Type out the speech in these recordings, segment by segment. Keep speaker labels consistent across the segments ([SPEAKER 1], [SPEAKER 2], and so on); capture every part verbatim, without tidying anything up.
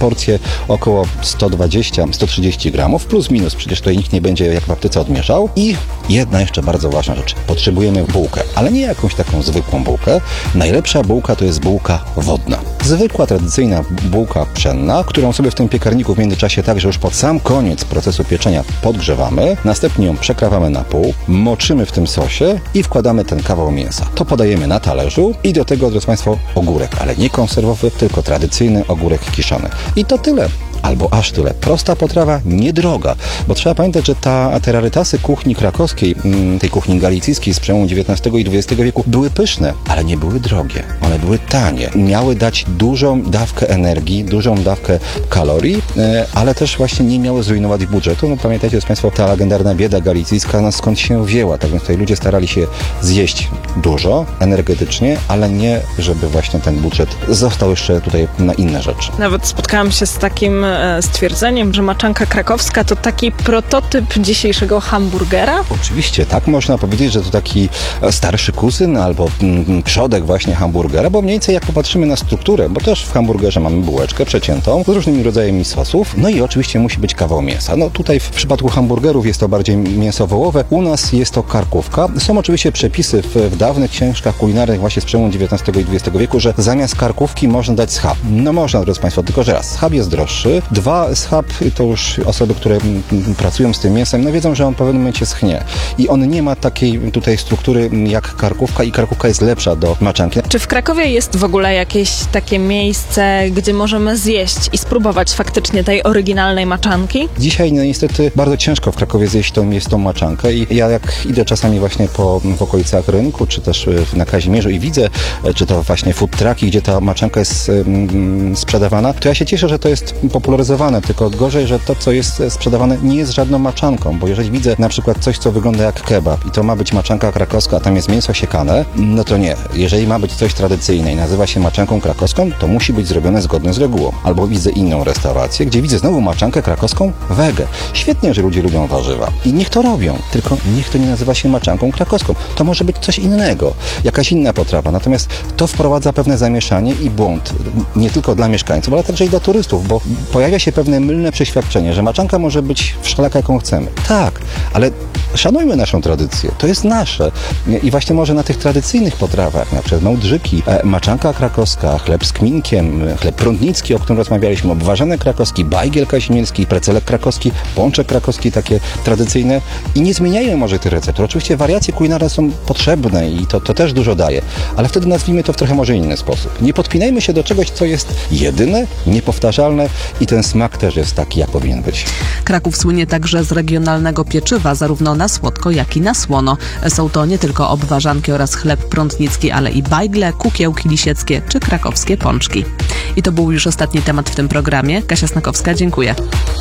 [SPEAKER 1] porcje około sto dwadzieścia do stu trzydziestu gramów, plus minus, przecież tutaj nikt nie będzie jak w aptece odmierzał. I jedna jeszcze bardzo ważna rzecz. Potrzebujemy bułkę, ale nie jakąś taką zwykłą bułkę. Najlepsza bułka to jest bułka wodna. Zwykła, tradycyjna bułka pszenna, którą sobie w tym piekarniku w międzyczasie także już pod sam koniec procesu pieczenia podgrzewamy, następnie ją przekrawamy na pół, moczymy w tym sosie i wkładamy ten kawał mięsa. To podajemy na talerzu i do tego, drodzy Państwo, ogórek, ale nie konserwowy, tylko tradycyjny ogórek kiszony. I to tyle. Albo aż tyle. Prosta potrawa, niedroga, bo trzeba pamiętać, że ta, te rarytasy kuchni krakowskiej, tej kuchni galicyjskiej z przełomu dziewiętnastego i dwudziestego wieku były pyszne, ale nie były drogie. One były tanie. Miały dać dużą dawkę energii, dużą dawkę kalorii, ale też właśnie nie miały zrujnować budżetu. No pamiętajcie, że Państwo, ta legendarna bieda galicyjska, no skąd się wzięła. Tak więc tutaj ludzie starali się zjeść dużo, energetycznie, ale nie, żeby właśnie ten budżet został jeszcze tutaj na inne rzeczy.
[SPEAKER 2] Nawet spotkałam się z takim stwierdzeniem, że maczanka krakowska to taki prototyp dzisiejszego hamburgera?
[SPEAKER 1] Oczywiście, tak można powiedzieć, że to taki starszy kuzyn albo przodek właśnie hamburgera, bo mniej więcej jak popatrzymy na strukturę, bo też w hamburgerze mamy bułeczkę przeciętą z różnymi rodzajami sosów, no i oczywiście musi być kawał mięsa. No tutaj w przypadku hamburgerów jest to bardziej mięso wołowe, u nas jest to karkówka. Są oczywiście przepisy w, w dawnych książkach kulinarnych właśnie z przełomu dziewiętnastego i dwudziestego wieku, że zamiast karkówki można dać schab. No można, drodzy Państwo, tylko że raz, schab jest droższy, dwa, schab to już osoby, które pracują z tym mięsem, no wiedzą, że on w pewnym momencie schnie i on nie ma takiej tutaj struktury jak karkówka i karkówka jest lepsza do maczanki.
[SPEAKER 2] Czy w Krakowie jest w ogóle jakieś takie miejsce, gdzie możemy zjeść i spróbować faktycznie tej oryginalnej maczanki?
[SPEAKER 1] Dzisiaj no, niestety bardzo ciężko w Krakowie zjeść tą, jest tą maczankę i ja jak idę czasami właśnie po w okolicach rynku, czy też na Kazimierzu i widzę, czy to właśnie food trucki, gdzie ta maczanka jest mm, sprzedawana, to ja się cieszę, że to jest popularyzowane, tylko gorzej, że to, co jest sprzedawane, nie jest żadną maczanką, bo jeżeli widzę na przykład coś, co wygląda jak kebab i to ma być maczanka krakowska, a tam jest mięso siekane, no to nie. Jeżeli ma być coś tradycyjne i nazywa się maczanką krakowską, to musi być zrobione zgodnie z regułą. Albo widzę inną restaurację, gdzie widzę znowu maczankę krakowską wege. Świetnie, że ludzie lubią warzywa i niech to robią, tylko niech to nie nazywa się maczanką krakowską. To może być coś innego, jakaś inna potrawa, natomiast to wprowadza pewne zamieszanie i błąd, nie tylko dla mieszkańców, ale także i dla turystów, bo pojawia się pewne mylne przeświadczenie, że maczanka może być wszelaka, jaką chcemy. Tak, ale szanujmy naszą tradycję. To jest nasze. I właśnie może na tych tradycyjnych potrawach, na przykład małdrzyki, maczanka krakowska, chleb z kminkiem, chleb prądnicki, o którym rozmawialiśmy, obwarzany krakowski, bajgiel kazimierski, precelek krakowski, pączek krakowski, takie tradycyjne. I nie zmieniajmy może tych receptur. Oczywiście wariacje kulinarne są potrzebne i to, to też dużo daje, ale wtedy nazwijmy to w trochę może inny sposób. Nie podpinajmy się do czegoś, co jest jedyne, niepowtarzalne i ten smak też jest taki, jak powinien być.
[SPEAKER 3] Kraków słynie także z regionalnego pieczywa, zarówno na słodko, jak i na słono. Są to nie tylko obwarzanki oraz chleb prądnicki, ale i bajgle, kukiełki lisieckie czy krakowskie pączki. I to był już ostatni temat w tym programie. Kasia Snakowska, dziękuję.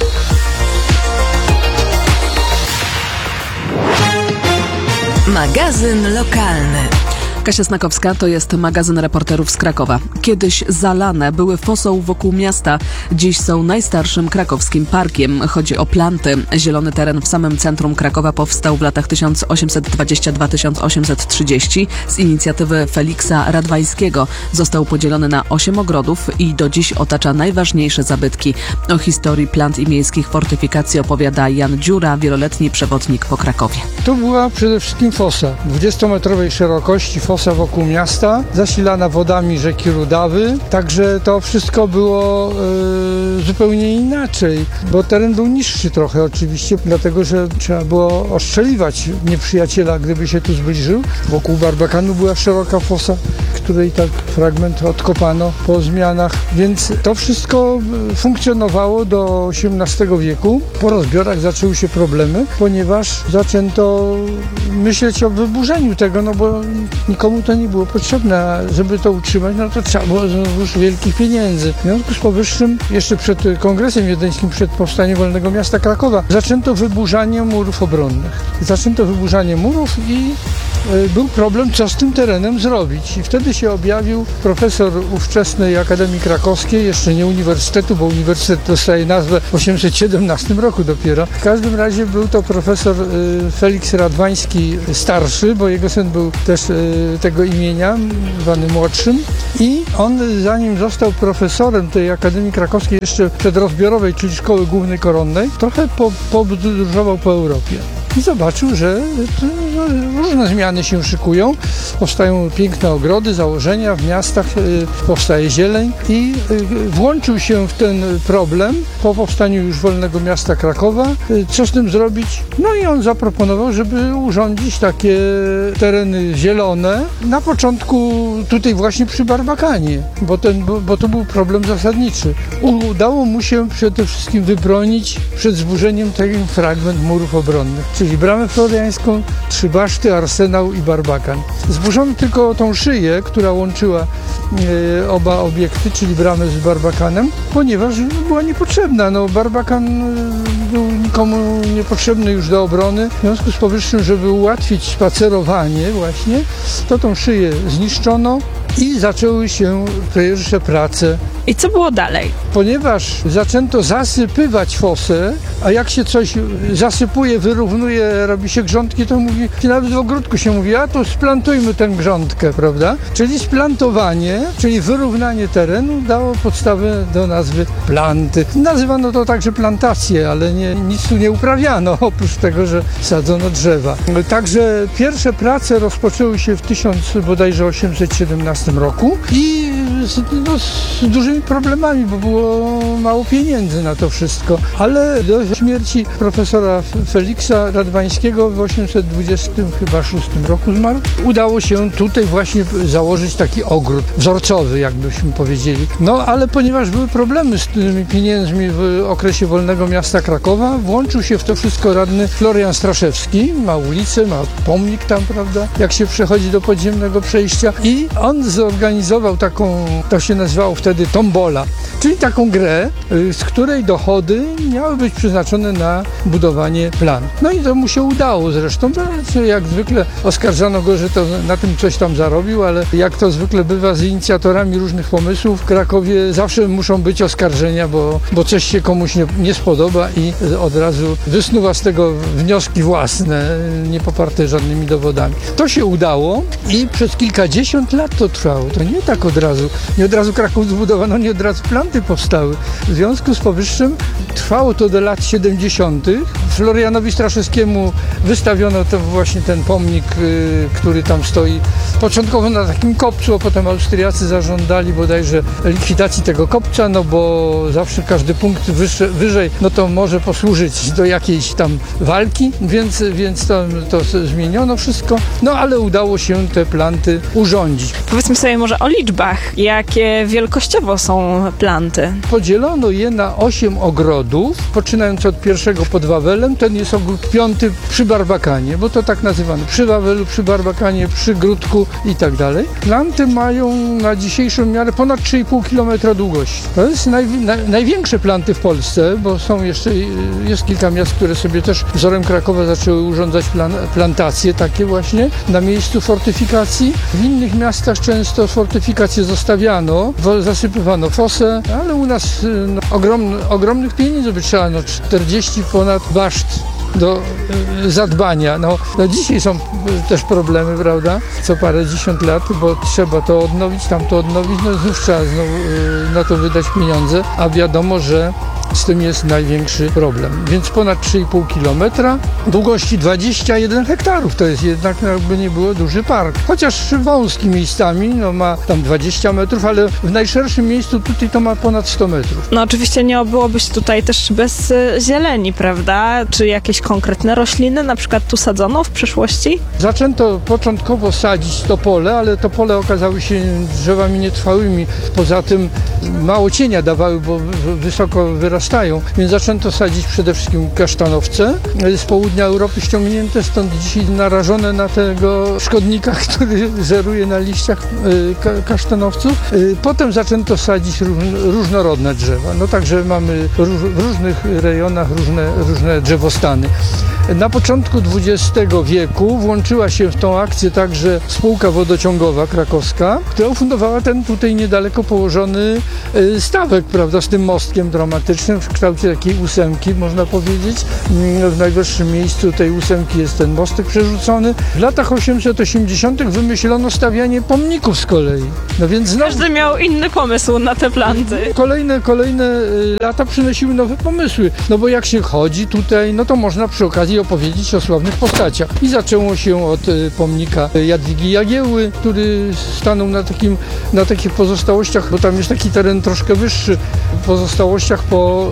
[SPEAKER 4] Magazyn lokalny.
[SPEAKER 3] Kasia Snakowska, to jest magazyn reporterów z Krakowa. Kiedyś zalane były fosą wokół miasta, dziś są najstarszym krakowskim parkiem. Chodzi o Planty. Zielony teren w samym centrum Krakowa powstał w latach tysiąc osiemset dwudziestym do tysiąc osiemset trzydziestego z inicjatywy Feliksa Radwańskiego. Został podzielony na osiem ogrodów i do dziś otacza najważniejsze zabytki. O historii plant i miejskich fortyfikacji opowiada Jan Dziura, wieloletni przewodnik po Krakowie.
[SPEAKER 5] Tu była przede wszystkim fosa dwudziestometrowej szerokości, fosa wokół miasta, zasilana wodami rzeki Rudawy, także to wszystko było e, zupełnie inaczej, bo teren był niższy trochę oczywiście, dlatego że trzeba było ostrzeliwać nieprzyjaciela, gdyby się tu zbliżył. Wokół Barbakanu była szeroka fosa, której tak fragment odkopano po zmianach, więc to wszystko funkcjonowało do osiemnastego wieku. Po rozbiorach zaczęły się problemy, ponieważ zaczęto myśleć o wyburzeniu tego, no bo nikomu to nie było potrzebne, a żeby to utrzymać, no to trzeba było już wielkich pieniędzy. W związku z powyższym, jeszcze przed Kongresem Wiedeńskim, przed powstaniem Wolnego Miasta Krakowa, zaczęto wyburzanie murów obronnych. Zaczęto wyburzanie murów i y, był problem, co z tym terenem zrobić. I wtedy się objawił profesor ówczesnej Akademii Krakowskiej, jeszcze nie uniwersytetu, bo uniwersytet dostaje nazwę w osiemset siedemnastym roku dopiero. W każdym razie był to profesor y, Feliks Radwański starszy, bo jego syn był też y, tego imienia, zwany młodszym. I on, zanim został profesorem tej Akademii Krakowskiej, jeszcze przedrozbiorowej, czyli Szkoły Głównej Koronnej, trochę po, podróżował po Europie. I zobaczył, że no, różne zmiany się szykują. Powstają piękne ogrody, założenia w miastach, powstaje zieleń i włączył się w ten problem po powstaniu już wolnego miasta Krakowa. Co z tym zrobić? No i on zaproponował, żeby urządzić takie tereny zielone. Na początku tutaj właśnie przy Barbakanie, bo, ten, bo, bo to był problem zasadniczy. Udało mu się przede wszystkim wybronić przed zburzeniem ten fragment murów obronnych, czyli Bramę Floriańską, Trzy Baszty, Arsenał i Barbakan. Zburzono tylko tą szyję, która łączyła e, oba obiekty, czyli bramę z Barbakanem, ponieważ no, była niepotrzebna. No, Barbakan e, był nikomu niepotrzebny już do obrony. W związku z powyższym, żeby ułatwić spacerowanie właśnie, to tą szyję zniszczono i zaczęły się pierwsze prace.
[SPEAKER 2] I co było dalej?
[SPEAKER 5] Ponieważ zaczęto zasypywać fosę, a jak się coś zasypuje, wyrównuje, robi się grządki, to mówi, nawet w ogródku się mówi, a to splantujmy tę grządkę, prawda? Czyli splantowanie, czyli wyrównanie terenu dało podstawę do nazwy planty. Nazywano to także plantacje, ale nie, nic tu nie uprawiano, oprócz tego, że sadzono drzewa. Także pierwsze prace rozpoczęły się w tysiąc bodajże osiemset siedemnastym roku i z, no, z dużymi problemami, bo było mało pieniędzy na to wszystko. Ale do śmierci profesora Feliksa Radwańskiego w osiemset dwudziestym szóstym roku zmarł. Udało się tutaj właśnie założyć taki ogród wzorcowy, jakbyśmy powiedzieli. No ale ponieważ były problemy z tymi pieniędzmi w okresie wolnego miasta Krakowa, włączył się w to wszystko radny Florian Straszewski. Ma ulicę, ma pomnik tam, prawda, jak się przechodzi do podziemnego przejścia i on zorganizował taką, to się nazywało wtedy tombola, czyli taką grę, z której dochody miały być przeznaczone na budowanie plan. No i to mu się udało zresztą. Jak zwykle oskarżano go, że to na tym coś tam zarobił, ale jak to zwykle bywa z inicjatorami różnych pomysłów, w Krakowie zawsze muszą być oskarżenia, bo, bo coś się komuś nie, nie spodoba i od razu wysnuwa z tego wnioski własne, nie poparte żadnymi dowodami. To się udało i przez kilkadziesiąt lat to trwało. To nie tak od razu. Nie od razu Kraków zbudowano, nie od razu planty powstały. W związku z powyższym trwało to do lat siedemdziesiątych. Florianowi Straszewskiemu wystawiono to właśnie ten pomnik, y, który tam stoi początkowo na takim kopcu, a potem Austriacy zażądali bodajże likwidacji tego kopca, no bo zawsze każdy punkt wyższy, wyżej, no to może posłużyć do jakiejś tam walki, więc, więc to, to zmieniono wszystko, no ale udało się te planty urządzić.
[SPEAKER 2] Powiedzmy sobie może o liczbach. Jakie wielkościowo są planty?
[SPEAKER 5] Podzielono je na osiem ogrodów, poczynając od pierwszego pod Wawelem. Ten jest ogród piąty przy Barbakanie, bo to tak nazywano. Przy Wawelu, przy Barbakanie, przy Gródku i tak dalej. Planty mają na dzisiejszą miarę ponad trzy i pół kilometra długości. To jest naj, naj, największe planty w Polsce, bo są jeszcze, jest kilka miast, które sobie też wzorem Krakowa zaczęły urządzać plan, plantacje takie właśnie na miejscu fortyfikacji. W innych miastach często fortyfikacje zostawiano, zasypywano fosę, ale u nas no, ogromny, ogromnych pieniędzy by trzeba, no czterdzieści ponad baszt do y, zadbania. No, no dzisiaj są też problemy, prawda? Co parę dziesiąt lat, bo trzeba to odnowić, tam to odnowić, no znów trzeba znowu, y, na to wydać pieniądze, a wiadomo, że z tym jest największy problem. Więc ponad trzy i pół kilometra, długości dwadzieścia jeden hektarów, to jest jednak jakby nie było duży park. Chociaż wąski miejscami, no ma tam dwadzieścia metrów, ale w najszerszym miejscu tutaj to ma ponad sto metrów.
[SPEAKER 2] No oczywiście nie obyłoby się tutaj też bez zieleni, prawda? Czy jakieś konkretne rośliny na przykład tu sadzono w przyszłości?
[SPEAKER 5] Zaczęto początkowo sadzić topole, ale topole okazały się drzewami nietrwałymi. Poza tym mało cienia dawały, bo wysoko wyrastają, więc zaczęto sadzić przede wszystkim kasztanowce z południa Europy ściągnięte, stąd dzisiaj narażone na tego szkodnika, który żeruje na liściach kasztanowców. Potem zaczęto sadzić różnorodne drzewa. No także mamy w różnych rejonach różne, różne drzewostany. Na początku dwudziestego wieku włączyła się w tą akcję także spółka wodociągowa krakowska, która ufundowała ten tutaj niedaleko położony stawek, prawda, z tym mostkiem dramatycznym w kształcie takiej ósemki, można powiedzieć. W najwyższym miejscu tej ósemki jest ten mostek przerzucony. W latach osiemset osiemdziesiątych wymyślono stawianie pomników z kolei. No więc znowu
[SPEAKER 2] Każdy miał inny pomysł na te planty.
[SPEAKER 5] Kolejne, kolejne y, lata przynosiły nowe pomysły, no bo jak się chodzi tutaj, no to można przy okazji opowiedzieć o sławnych postaciach. I zaczęło się od y, pomnika Jadwigi Jagiełły, który stanął na takim, na takich pozostałościach, bo tam jest taki teren troszkę wyższy, pozostałościach po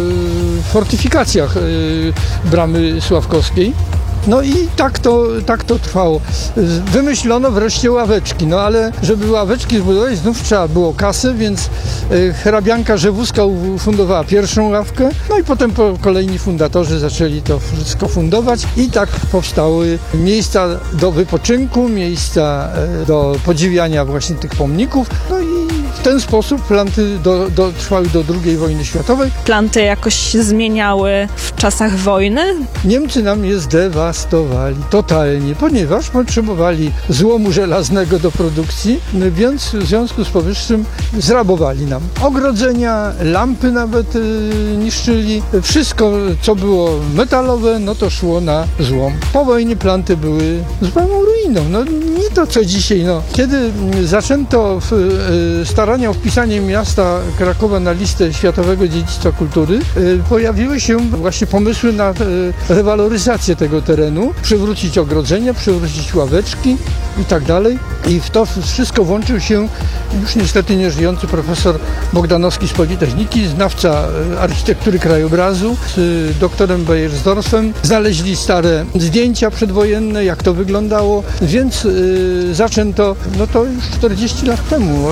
[SPEAKER 5] y, fortyfikacjach y, bramy Sławkowskiej. No i tak to, tak to trwało. Wymyślono wreszcie ławeczki, no ale żeby ławeczki zbudować, znów trzeba było kasy, więc hrabianka Rzewuska ufundowała pierwszą ławkę, no i potem kolejni fundatorzy zaczęli to wszystko fundować i tak powstały miejsca do wypoczynku, miejsca do podziwiania właśnie tych pomników, no i w ten sposób planty do, do, trwały do drugiej wojny światowej.
[SPEAKER 2] Planty jakoś się zmieniały w czasach wojny?
[SPEAKER 5] Niemcy nam je zdewastowali totalnie, ponieważ potrzebowali złomu żelaznego do produkcji, więc w związku z powyższym zrabowali nam ogrodzenia, lampy nawet y, niszczyli. Wszystko, co było metalowe, no to szło na złom. Po wojnie planty były zupełną ruiną. No nie to, co dzisiaj. No. Kiedy zaczęto w, y, starania o wpisanie miasta Krakowa na listę Światowego Dziedzictwa Kultury, y, pojawiły się właśnie pomysły na y, rewaloryzację tego terenu, przywrócić ogrodzenia, przywrócić ławeczki i tak dalej. I w to wszystko włączył się już niestety nieżyjący profesor Bogdanowski z Politechniki, znawca architektury krajobrazu, z doktorem Beiersdorfem. Znaleźli stare zdjęcia przedwojenne, jak to wyglądało, więc y, zaczęto, no to już czterdzieści lat temu,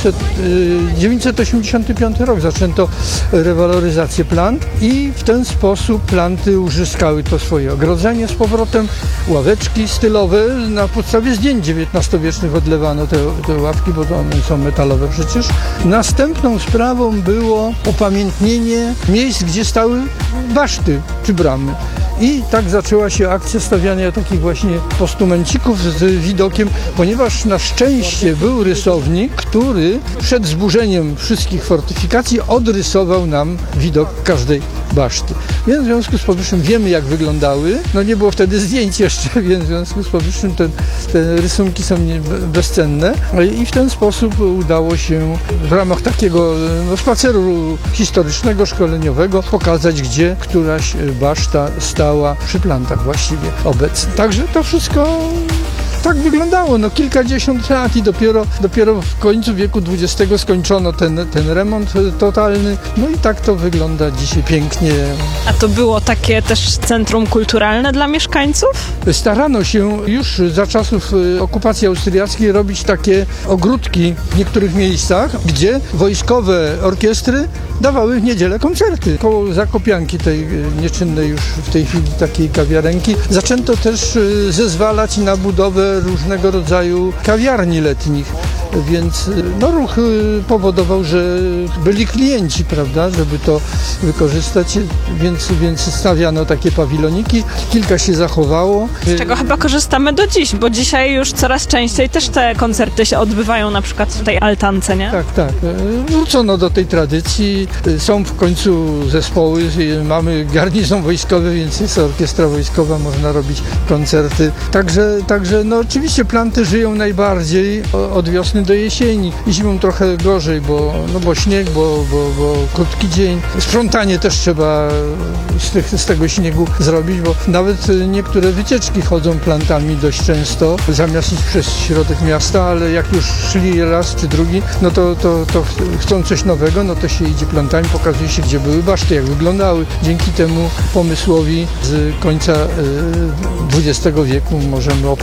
[SPEAKER 5] dziewięćset osiemdziesiąty piąty rok, zaczęto rewaloryzację plant i w ten sposób planty uzyskały to swoje ogrodzenie z powrotem, ławeczki stylowe, na podstawie zdjęć dziewiętnastowiecznych odlewano te, te ławki, bo one są metalowe przecież. Następną sprawą było upamiętnienie miejsc, gdzie stały baszty czy bramy. I tak zaczęła się akcja stawiania takich właśnie postumencików z widokiem, ponieważ na szczęście był rysownik, który przed zburzeniem wszystkich fortyfikacji odrysował nam widok każdej baszty. Więc w związku z powyższym wiemy, jak wyglądały. No nie było wtedy zdjęć jeszcze, więc w związku z powyższym te, te rysunki są nie, bezcenne. I w ten sposób udało się w ramach takiego no, spaceru historycznego, szkoleniowego pokazać, gdzie któraś baszta stała przy plantach właściwie obecnie. Także to wszystko tak wyglądało, no kilkadziesiąt lat i dopiero, dopiero w końcu wieku dwudziestego skończono ten, ten remont totalny. No i tak to wygląda dzisiaj pięknie.
[SPEAKER 2] A to było takie też centrum kulturalne dla mieszkańców?
[SPEAKER 5] Starano się już za czasów okupacji austriackiej robić takie ogródki w niektórych miejscach, gdzie wojskowe orkiestry dawały w niedzielę koncerty. Koło Zakopianki, tej nieczynnej już w tej chwili takiej kawiarenki, zaczęto też zezwalać na budowę różnego rodzaju kawiarni letnich, więc no, ruch powodował, że byli klienci, prawda, żeby to wykorzystać, więc, więc stawiano takie pawiloniki, kilka się zachowało.
[SPEAKER 2] Z czego chyba korzystamy do dziś, bo dzisiaj już coraz częściej też te koncerty się odbywają na przykład w tej altance, nie?
[SPEAKER 5] Tak, tak. Wrócono do tej tradycji, są w końcu zespoły, mamy garnizon wojskowy, więc jest orkiestra wojskowa, można robić koncerty. Także, także no oczywiście planty żyją najbardziej od wiosny do jesieni. Zimą trochę gorzej, bo, no bo śnieg, bo, bo, bo krótki dzień. Sprzątanie też trzeba z, tych, z tego śniegu zrobić, bo nawet niektóre wycieczki chodzą plantami dość często, zamiast iść przez środek miasta, ale jak już szli raz czy drugi, no to, to, to chcą coś nowego, no to się idzie plantami, pokazuje się, gdzie były baszty, jak wyglądały. Dzięki temu pomysłowi z końca dwudziestego wieku możemy opowiadać o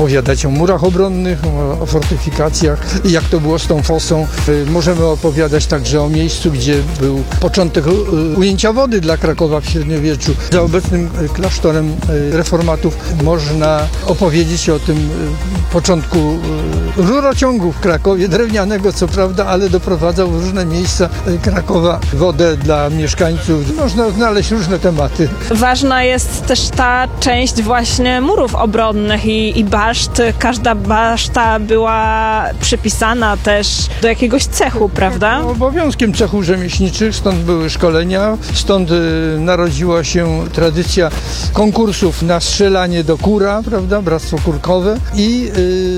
[SPEAKER 5] o murach obronnych, o, o fortyfikacjach i jak to było z tą fosą. Możemy opowiadać także o miejscu, gdzie był początek ujęcia wody dla Krakowa w średniowieczu. Za obecnym klasztorem reformatów można opowiedzieć o tym początku rurociągu w Krakowie, drewnianego co prawda, ale doprowadzał w różne miejsca Krakowa wodę dla mieszkańców. Można znaleźć różne tematy.
[SPEAKER 2] Ważna jest też ta część właśnie murów obronnych i, i baszt. Każda baszta była przypisana też do jakiegoś cechu, prawda?
[SPEAKER 5] Obowiązkiem cechów rzemieślniczych, stąd były szkolenia, stąd y, narodziła się tradycja konkursów na strzelanie do kura, prawda, bractwo kurkowe i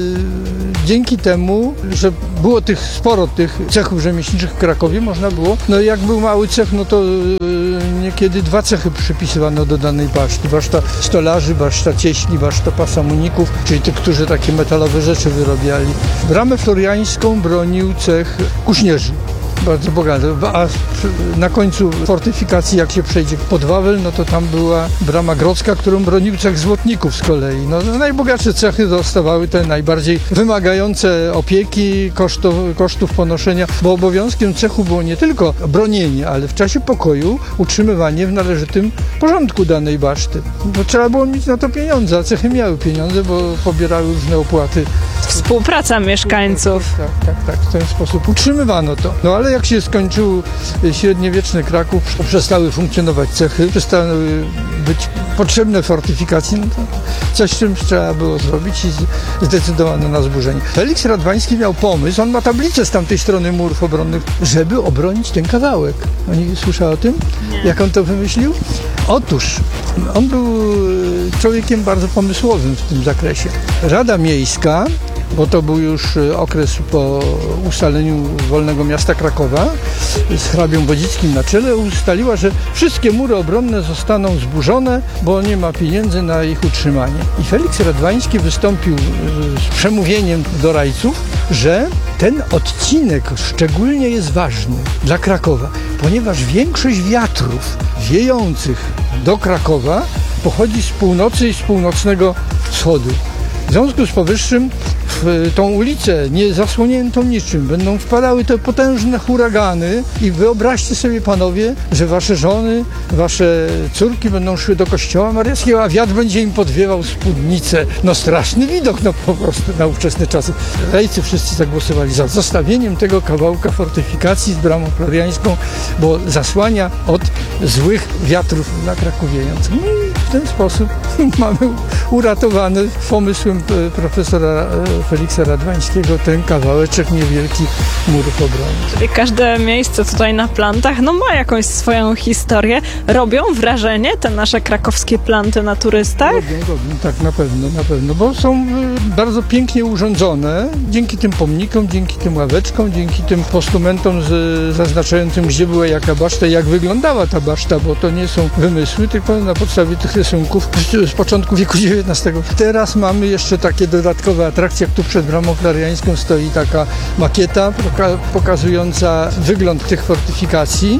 [SPEAKER 5] y, dzięki temu, że było tych sporo tych cechów rzemieślniczych w Krakowie, można było, no jak był mały cech, no to y, niekiedy dwa cechy przypisywano do danej baszty. Baszta stolarzy, baszta cieśli, baszta pasamuników, czyli tych, którzy takie metalowe rzeczy wyrabiali. Bramę floriańską bronił cech kuśnierzy. Bardzo bogaty. A na końcu fortyfikacji, jak się przejdzie pod Wawel, no to tam była brama grodzka, którą bronił cech złotników z kolei. No, najbogatsze cechy dostawały te najbardziej wymagające opieki, kosztów, kosztów ponoszenia, bo obowiązkiem cechu było nie tylko bronienie, ale w czasie pokoju utrzymywanie w należytym porządku danej baszty. Bo trzeba było mieć na to pieniądze, a cechy miały pieniądze, bo pobierały różne opłaty.
[SPEAKER 2] Współpraca mieszkańców.
[SPEAKER 5] Tak, tak, tak, w ten sposób utrzymywano to. No ale jak się skończył średniowieczny Kraków, przestały funkcjonować cechy, przestały być potrzebne fortyfikacje, no to coś z czymś trzeba było zrobić i zdecydowano na zburzenie. Feliks Radwański miał pomysł, on ma tablicę z tamtej strony murów obronnych, żeby obronić ten kawałek. Oni słyszeli o tym? Nie. Jak on to wymyślił? Otóż on był człowiekiem bardzo pomysłowym w tym zakresie. Rada Miejska, bo to był już okres po ustaleniu wolnego miasta Krakowa, z hrabią Wodzickim na czele, ustaliła, że wszystkie mury obronne zostaną zburzone, bo nie ma pieniędzy na ich utrzymanie. I Feliks Radwański wystąpił z przemówieniem do rajców, że ten odcinek szczególnie jest ważny dla Krakowa, ponieważ większość wiatrów wiejących do Krakowa pochodzi z północy i z północnego wschodu. W związku z powyższym w tą ulicę nie zasłoniętą niczym będą wpadały te potężne huragany i wyobraźcie sobie, panowie, że wasze żony, wasze córki będą szły do kościoła mariackiego, a wiatr będzie im podwiewał spódnicę. No straszny widok, no po prostu na ówczesne czasy. Rejcy wszyscy zagłosowali za zostawieniem tego kawałka fortyfikacji z bramą floriańską, bo zasłania od złych wiatrów na Krakowiejąc. No i w ten sposób mamy uratowany pomysłem profesora Feliksa Radwańskiego ten kawałeczek niewielki murów obronnych.
[SPEAKER 2] Czyli każde miejsce tutaj na plantach no ma jakąś swoją historię. Robią wrażenie te nasze krakowskie planty na turystach?
[SPEAKER 5] Robią, robią, tak, na pewno, na pewno, bo są bardzo pięknie urządzone dzięki tym pomnikom, dzięki tym ławeczkom, dzięki tym postumentom z, zaznaczającym, gdzie była jaka baszta, jak wyglądała ta baszta, bo to nie są wymysły, tylko na podstawie tych rysunków z, z początku wieku dziewiętnastego. Teraz mamy jeszcze takie dodatkowe atrakcje, jak tu przed bramą floriańską stoi taka makieta pokazująca wygląd tych fortyfikacji,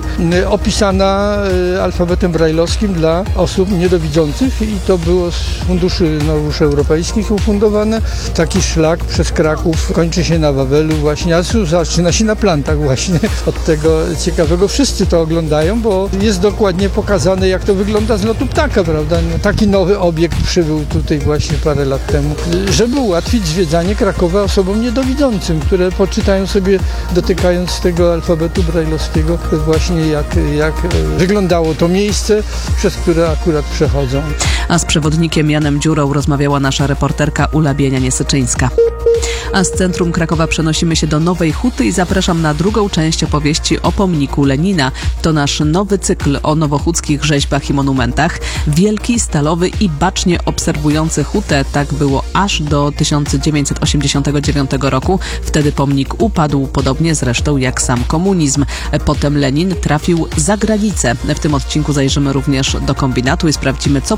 [SPEAKER 5] opisana alfabetem brajlowskim dla osób niedowidzących i to było z funduszy nowych europejskich ufundowane. Taki szlak przez Kraków kończy się na Wawelu właśnie, a zaczyna się na plantach właśnie. Od tego ciekawego wszyscy to oglądają, bo jest dokładnie pokazane, jak to wygląda z lotu ptaka, prawda? Taki nowy obiekt przybył tutaj właśnie parę lat temu, żeby ułatwić zwiedzanie Krakowa osobom niedowidzącym, które poczytają sobie, dotykając tego alfabetu brajlowskiego, właśnie jak, jak wyglądało to miejsce, przez które akurat przechodzą.
[SPEAKER 3] A z przewodnikiem Janem Dziurą rozmawiała nasza reporterka Ula Bienianie-Syczyńska. A z centrum Krakowa przenosimy się do Nowej Huty i zapraszam na drugą część opowieści o pomniku Lenina. To nasz nowy cykl o nowochódzkich rzeźbach i monumentach. Wielki, stalowy i bacznie obserwujący hutę. Tak było aż do tysiąc dziewięćset osiemdziesiątego dziewiątego roku. Wtedy pomnik upadł, podobnie zresztą jak sam komunizm. Potem Lenin trafił za granicę. W tym odcinku zajrzymy również do kombinatu i sprawdzimy, co pozostało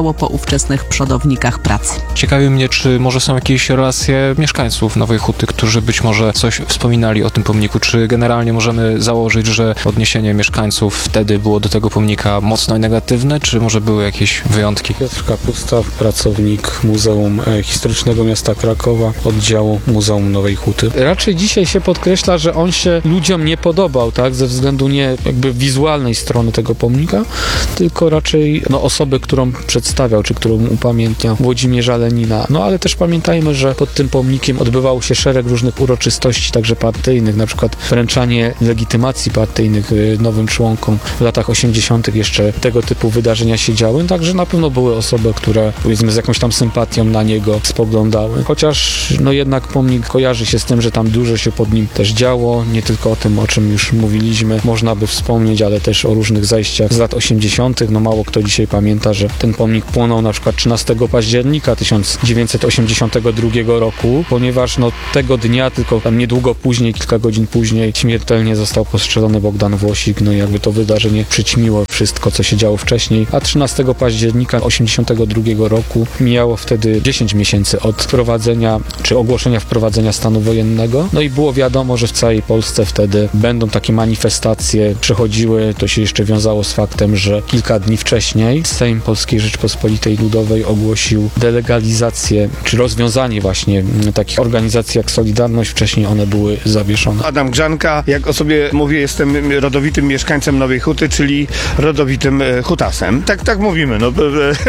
[SPEAKER 3] zostało po ówczesnych przodownikach pracy.
[SPEAKER 4] Ciekawi mnie, czy może są jakieś relacje mieszkańców Nowej Huty, którzy być może coś wspominali o tym pomniku. Czy generalnie możemy założyć, że odniesienie mieszkańców wtedy było do tego pomnika mocno negatywne, czy może były jakieś wyjątki?
[SPEAKER 6] Piotr Kapusta, pracownik Muzeum Historycznego Miasta Krakowa, oddziału Muzeum Nowej Huty. Raczej dzisiaj się podkreśla, że on się ludziom nie podobał, tak, ze względu nie jakby wizualnej strony tego pomnika, tylko raczej no, osoby, którą przedstawiał, czy którą upamiętniał, Włodzimierza Lenina. No ale też pamiętajmy, że pod tym pomnikiem odbywało się szereg różnych uroczystości, także partyjnych, na przykład wręczanie legitymacji partyjnych nowym członkom. W latach osiemdziesiątych jeszcze tego typu wydarzenia się działy, także na pewno były osoby, które powiedzmy z jakąś tam sympatią na niego spoglądały. Chociaż no jednak pomnik kojarzy się z tym, że tam dużo się pod nim też działo, nie tylko o tym, o czym już mówiliśmy, można by wspomnieć, ale też o różnych zajściach z lat osiemdziesiątych. No mało kto dzisiaj pamięta, że ten pomnik płonął na przykład trzynastego października tysiąc dziewięćset osiemdziesiątego drugiego roku, ponieważ no tego dnia, tylko tam niedługo później, kilka godzin później śmiertelnie został postrzelony Bogdan Włosik, no i jakby to wydarzenie przyćmiło wszystko, co się działo wcześniej, a trzynastego października osiemdziesiątego drugiego roku mijało wtedy dziesięć miesięcy od wprowadzenia, czy ogłoszenia wprowadzenia stanu wojennego, no i było wiadomo, że w całej Polsce wtedy będą takie manifestacje, przechodziły, to się jeszcze wiązało z faktem, że kilka dni wcześniej Sejm Polskiej Rzeczpospolitej Ludowej ogłosił delegalizację, czy rozwiązanie właśnie takich organizacji jak Solidarność, wcześniej one były zawieszone.
[SPEAKER 7] Adam Grzanka, jak o sobie mówię, jestem rodowitym mieszkańcem Nowej Huty, czyli rodowitym hutasem. Tak, tak mówimy, no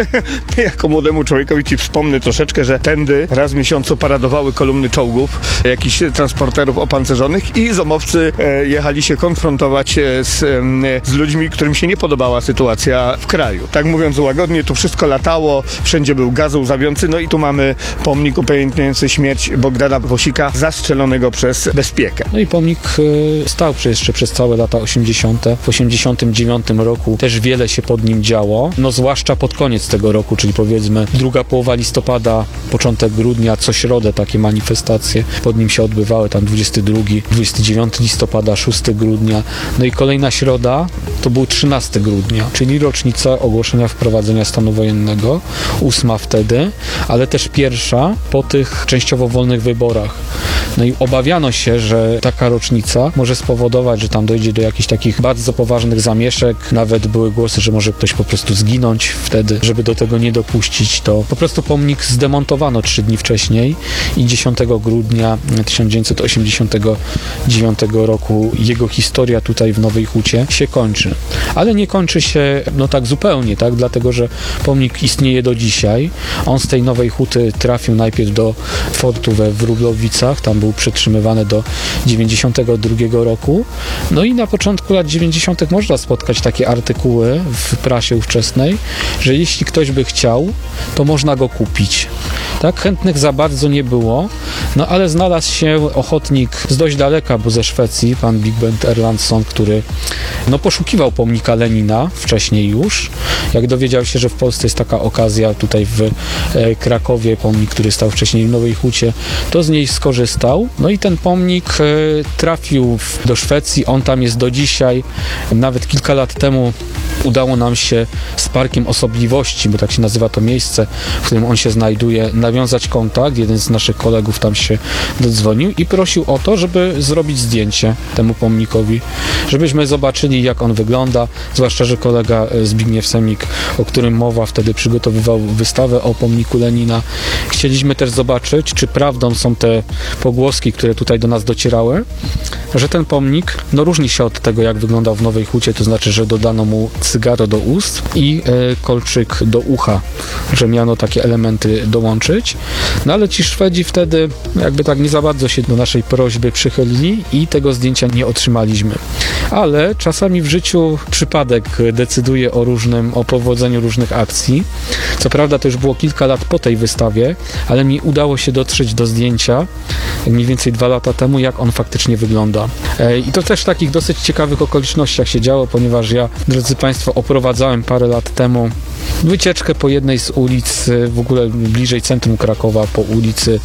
[SPEAKER 7] jako młodemu człowiekowi ci wspomnę troszeczkę, że tędy raz w miesiącu paradowały kolumny czołgów, jakichś transporterów opancerzonych i zomowcy jechali się konfrontować z, z ludźmi, którym się nie podobała sytuacja w kraju. Tak mówiąc łagodnie, tu wszystko latało, wszędzie był gaz łzawiący, no i tu mamy pomnik upamiętniający śmierć Bogdana Włosika, zastrzelonego przez bezpiekę.
[SPEAKER 6] No i pomnik stał jeszcze przez całe lata osiemdziesiąte. W osiemdziesiątym dziewiątym roku też wiele się pod nim działo, no zwłaszcza pod koniec tego roku, czyli powiedzmy druga połowa listopada, początek grudnia, co środę takie manifestacje pod nim się odbywały, tam dwudziestego drugiego, dwudziestego dziewiątego listopada, szóstego grudnia. No i kolejna środa to był trzynastego grudnia, czyli rocznica ogłoszenia wprowadzenia stanu wojennego, ósma wtedy, ale też pierwsza po tych częściowo wolnych wyborach. No i obawiano się, że taka rocznica może spowodować, że tam dojdzie do jakichś takich bardzo poważnych zamieszek. Nawet były głosy, że może ktoś po prostu zginąć wtedy. Żeby do tego nie dopuścić, to po prostu pomnik zdemontowano trzy dni wcześniej i dziesiątego grudnia tysiąc dziewięćset osiemdziesiątego dziewiątego roku jego historia tutaj w Nowej Hucie się kończy. Ale nie kończy się no tak zupełnie, tak? Dlatego, że pomnik istnieje do dzisiaj. On z tej Nowej Huty trafił najpierw do fortu we Wróblowicach, tam był przetrzymywany do dziewięćdziesiątego drugiego roku. No i na początku lat dziewięćdziesiątych można spotkać takie artykuły w prasie ówczesnej, że jeśli ktoś by chciał, to można go kupić. Tak, chętnych za bardzo nie było, no ale znalazł się ochotnik z dość daleka, bo ze Szwecji, pan Bigbent Erlandsson, który no, poszukiwał pomnika Lenina wcześniej już. Jak dowiedział się, że w Polsce jest taka okazja, tutaj w e, Krakowie, pomnik, który stał wcześniej w Nowej Hucie, to z niej skorzystał. No i ten pomnik e, trafił w, do Szwecji, on tam jest do dzisiaj. Nawet kilka lat temu udało nam się z Parkiem Osobliwości, bo tak się nazywa to miejsce, w którym on się znajduje, nawiązać kontakt. Jeden z naszych kolegów tam się dodzwonił i prosił o to, żeby zrobić zdjęcie temu pomnikowi, żebyśmy zobaczyli, jak on wygląda, zwłaszcza, że kolega Zbigniew Semik, o którym mowa, wtedy przygotowywał wystawę o pomniku Lenina. Chcieliśmy też zobaczyć, czy prawdą są te pogłoski, które tutaj do nas docierały, że ten pomnik no, różni się od tego, jak wyglądał w Nowej Hucie, to znaczy, że dodano mu cygaro do ust i e, kolczyk do ucha, że miano takie elementy dołączyć. No ale ci Szwedzi wtedy jakby tak nie za bardzo się do naszej prośby przychylili i tego zdjęcia nie otrzymaliśmy. Ale czasami w życiu przypadek decyduje o różnym, o powodzeniu różnych akcji. Co prawda to już było kilka lat po tej wystawie, ale mi udało się dotrzeć do zdjęcia mniej więcej dwa lata temu, jak on faktycznie wygląda. I to też w takich dosyć ciekawych okolicznościach się działo, ponieważ ja, drodzy Państwo, oprowadzałem parę lat temu wycieczkę po jednej z ulic, w ogóle bliżej centrum Krakowa, po ulicy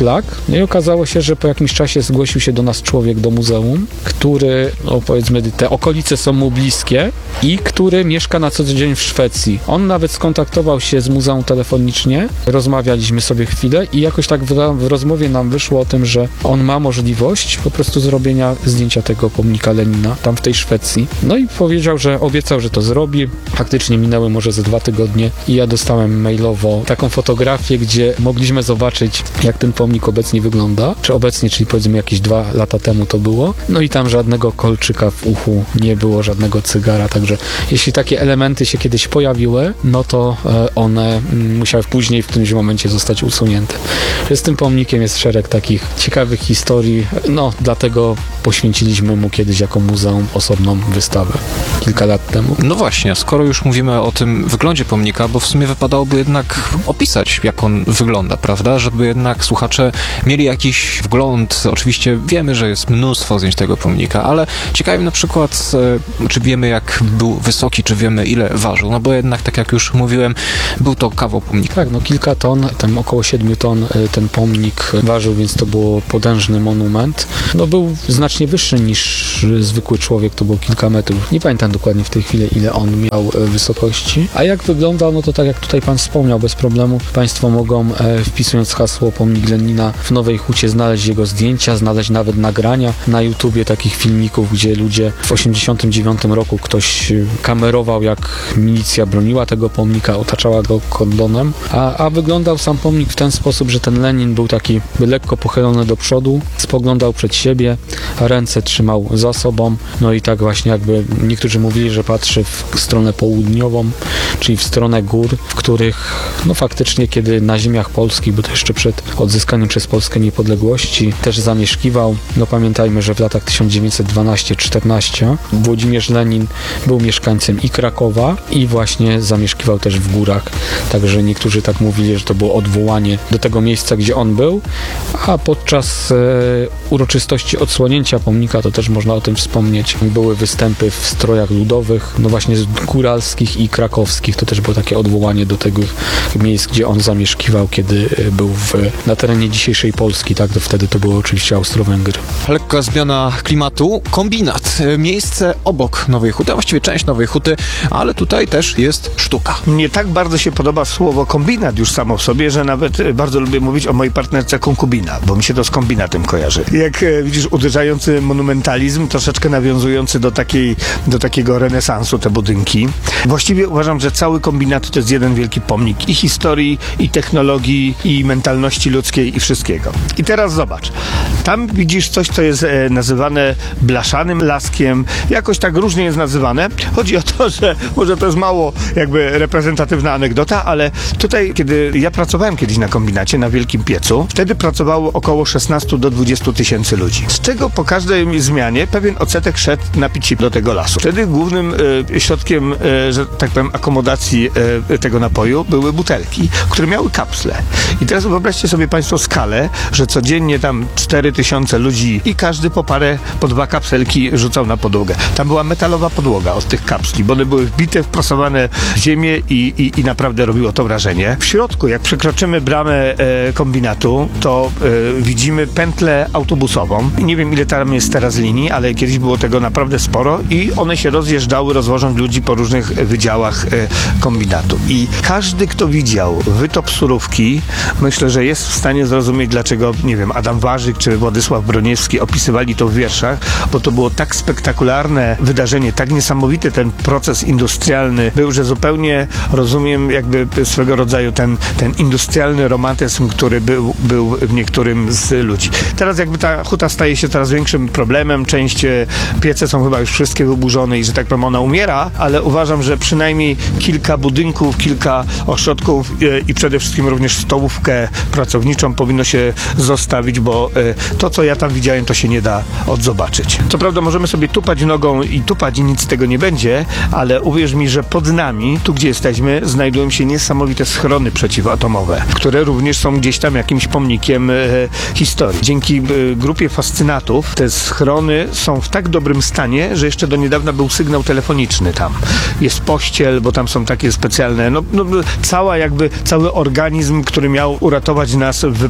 [SPEAKER 6] szlak. No i okazało się, że po jakimś czasie zgłosił się do nas człowiek do muzeum, który, no powiedzmy, te okolice są mu bliskie i który mieszka na co dzień w Szwecji. On nawet skontaktował się z muzeum telefonicznie, rozmawialiśmy sobie chwilę i jakoś tak w, w rozmowie nam wyszło o tym, że on ma możliwość po prostu zrobienia zdjęcia tego pomnika Lenina tam w tej Szwecji. No i powiedział, że obiecał, że to zrobi. Faktycznie minęły może ze dwa tygodnie i ja dostałem mailowo taką fotografię, gdzie mogliśmy zobaczyć, jak ten pomnik obecnie wygląda. Czy obecnie, czyli powiedzmy jakieś dwa lata temu to było. No i tam żadnego kolczyka w uchu nie było, żadnego cygara, także jeśli takie elementy się kiedyś pojawiły, no to one musiały później w którymś momencie zostać usunięte. Z tym pomnikiem jest szereg takich ciekawych historii, no dlatego poświęciliśmy mu kiedyś jako muzeum osobną wystawę kilka lat temu.
[SPEAKER 4] No właśnie, skoro już mówimy o tym wyglądzie pomnika, bo w sumie wypadałoby jednak opisać, jak on wygląda, prawda? Żeby jednak słuchacze mieli jakiś wgląd. Oczywiście wiemy, że jest mnóstwo zdjęć tego pomnika, ale ciekawi na przykład, e, czy wiemy, jak był wysoki, czy wiemy, ile ważył, no bo jednak, tak jak już mówiłem, był to kawał pomnika.
[SPEAKER 6] Tak, no kilka ton, tam około siedmiu ton ten pomnik ważył, więc to było potężny monument. No był znacznie wyższy niż zwykły człowiek, to było kilka metrów. Nie pamiętam dokładnie w tej chwili, ile on miał wysokości. A jak wyglądał, no to tak jak tutaj pan wspomniał, bez problemu Państwo mogą, e, wpisując hasło pomnik Lenina w Nowej Hucie, znaleźć jego zdjęcia, znaleźć nawet nagrania na YouTubie takich filmików, gdzie ludzie w osiemdziesiątym dziewiątym roku ktoś kamerował, jak milicja broniła tego pomnika, otaczała go kordonem, a, a wyglądał sam pomnik w ten sposób, że ten Lenin był taki lekko pochylony do przodu, spoglądał przed siebie, a ręce trzymał za sobą, no i tak właśnie jakby niektórzy mówili, że patrzy w stronę południową, czyli w stronę gór, w których no faktycznie, kiedy na ziemiach polskich, bo to jeszcze przed odzyskaniem przez Polskę niepodległości, też zamieszkiwał. No pamiętajmy, że w latach tysiąc dziewięćset dwanaście czternaście Włodzimierz Lenin był mieszkańcem i Krakowa i właśnie zamieszkiwał też w górach. Także niektórzy tak mówili, że to było odwołanie do tego miejsca, gdzie on był, a podczas e, uroczystości odsłonięcia pomnika, to też można o tym wspomnieć, były występy w strojach ludowych, no właśnie z góralskich i krakowskich. To też było takie odwołanie do tego miejsc, gdzie on zamieszkiwał, kiedy był w, na terenie dzisiejszej Polski, tak, to wtedy to było oczywiście Austro-Węgry.
[SPEAKER 4] Lekka zmiana klimatu, kombinat, miejsce obok Nowej Huty, a właściwie część Nowej Huty, ale tutaj też jest sztuka.
[SPEAKER 7] Mnie tak bardzo się podoba słowo kombinat już samo w sobie, że nawet bardzo lubię mówić o mojej partnerce konkubina, bo mi się to z kombinatem kojarzy. Jak e, widzisz, uderzający monumentalizm, troszeczkę nawiązujący do takiej, do takiego renesansu te budynki. Właściwie uważam, że cały kombinat to jest jeden wielki pomnik i historii, i technologii, i mentalności ludzkiej, i wszystkiego. I teraz zobacz, tam widzisz coś, co jest e, nazywane blaszanym laskiem, jakoś tak różnie jest nazywane. Chodzi o to, że może to jest mało jakby reprezentatywna anegdota, ale tutaj, kiedy ja pracowałem kiedyś na kombinacie, na Wielkim Piecu, wtedy pracowało około szesnaście do dwudziestu tysięcy ludzi, z czego po każdej zmianie pewien odsetek szedł napić się do tego lasu. Wtedy głównym e, środkiem, e, że tak powiem, akomodacji e, tego napoju były butelki, które miały kapsle. I teraz wyobraźcie sobie Państwo skalę, że codziennie tam cztery tysiące ludzi i każdy po parę, po dwa kapselki rzucał na podłogę. Tam była metalowa podłoga od tych kapsli, bo one były wbite, wprasowane w ziemię i, i, i naprawdę robiło to wrażenie. W środku, jak przekroczymy bramę e, kombinatu, to e, widzimy pętlę autobusową. Nie wiem, ile tam jest teraz linii, ale kiedyś było tego naprawdę sporo i one się rozjeżdżały, rozwożąc ludzi po różnych wydziałach e, kombinatu. I każdy, kto widział wytop surówki, myślę, że jest w stanie zrozumieć, dlaczego, nie wiem, Adam Warzyk czy Władysław Broniewski opisywali to w wierszach, bo to było tak spektakularne wydarzenie, tak niesamowity ten proces industrialny był, że zupełnie rozumiem jakby swego rodzaju ten, ten industrialny romantyzm, który był, był w niektórym z ludzi. Teraz jakby ta huta staje się coraz większym problemem, część piece są chyba już wszystkie wyburzone i że tak powiem ona umiera, ale uważam, że przynajmniej kilka budynków, kilka ośrodków i przede wszystkim również stołówkę pracowniczą powinno się zostawić, bo to, co ja tam widziałem, to się nie da odzobaczyć. Co prawda możemy sobie tupać nogą i tupać i nic z tego nie będzie, ale uwierz mi, że pod nami, tu gdzie jesteśmy, znajdują się niesamowite schrony przeciwatomowe, które również są gdzieś tam jakimś pomnikiem e, historii. Dzięki e, grupie fascynatów te schrony są w tak dobrym stanie, że jeszcze do niedawna był sygnał telefoniczny tam. Jest pościel, bo tam są takie specjalne, no, no cała jakby, cały organizm, który miał uratować nas w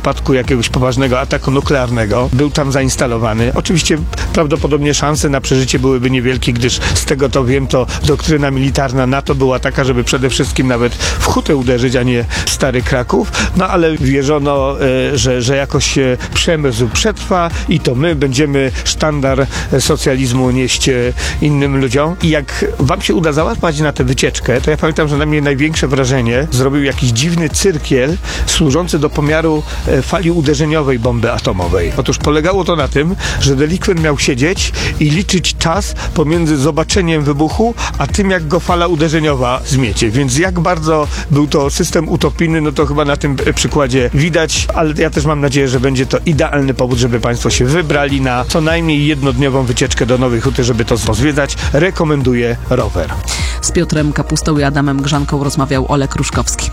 [SPEAKER 7] wypadku jakiegoś poważnego ataku nuklearnego był tam zainstalowany. Oczywiście prawdopodobnie szanse na przeżycie byłyby niewielkie, gdyż z tego to wiem, to doktryna militarna NATO była taka, żeby przede wszystkim nawet w hutę uderzyć, a nie Stary Kraków. No ale wierzono, że, że jakoś się przemysł przetrwa i to my będziemy sztandar socjalizmu nieść innym ludziom. I jak wam się uda załapać na tę wycieczkę, to ja pamiętam, że na mnie największe wrażenie zrobił jakiś dziwny cyrkiel służący do pomiaru fali uderzeniowej bomby atomowej. Otóż polegało to na tym, że delikwent miał siedzieć i liczyć czas pomiędzy zobaczeniem wybuchu, a tym, jak go fala uderzeniowa zmiecie. Więc jak bardzo był to system utopijny, no to chyba na tym przykładzie widać, ale ja też mam nadzieję, że będzie to idealny powód, żeby państwo się wybrali na co najmniej jednodniową wycieczkę do Nowej Huty, żeby to pozwiedzać. Rekomenduję rower.
[SPEAKER 3] Z Piotrem Kapustą i Adamem Grzanką rozmawiał Olek Ruszkowski.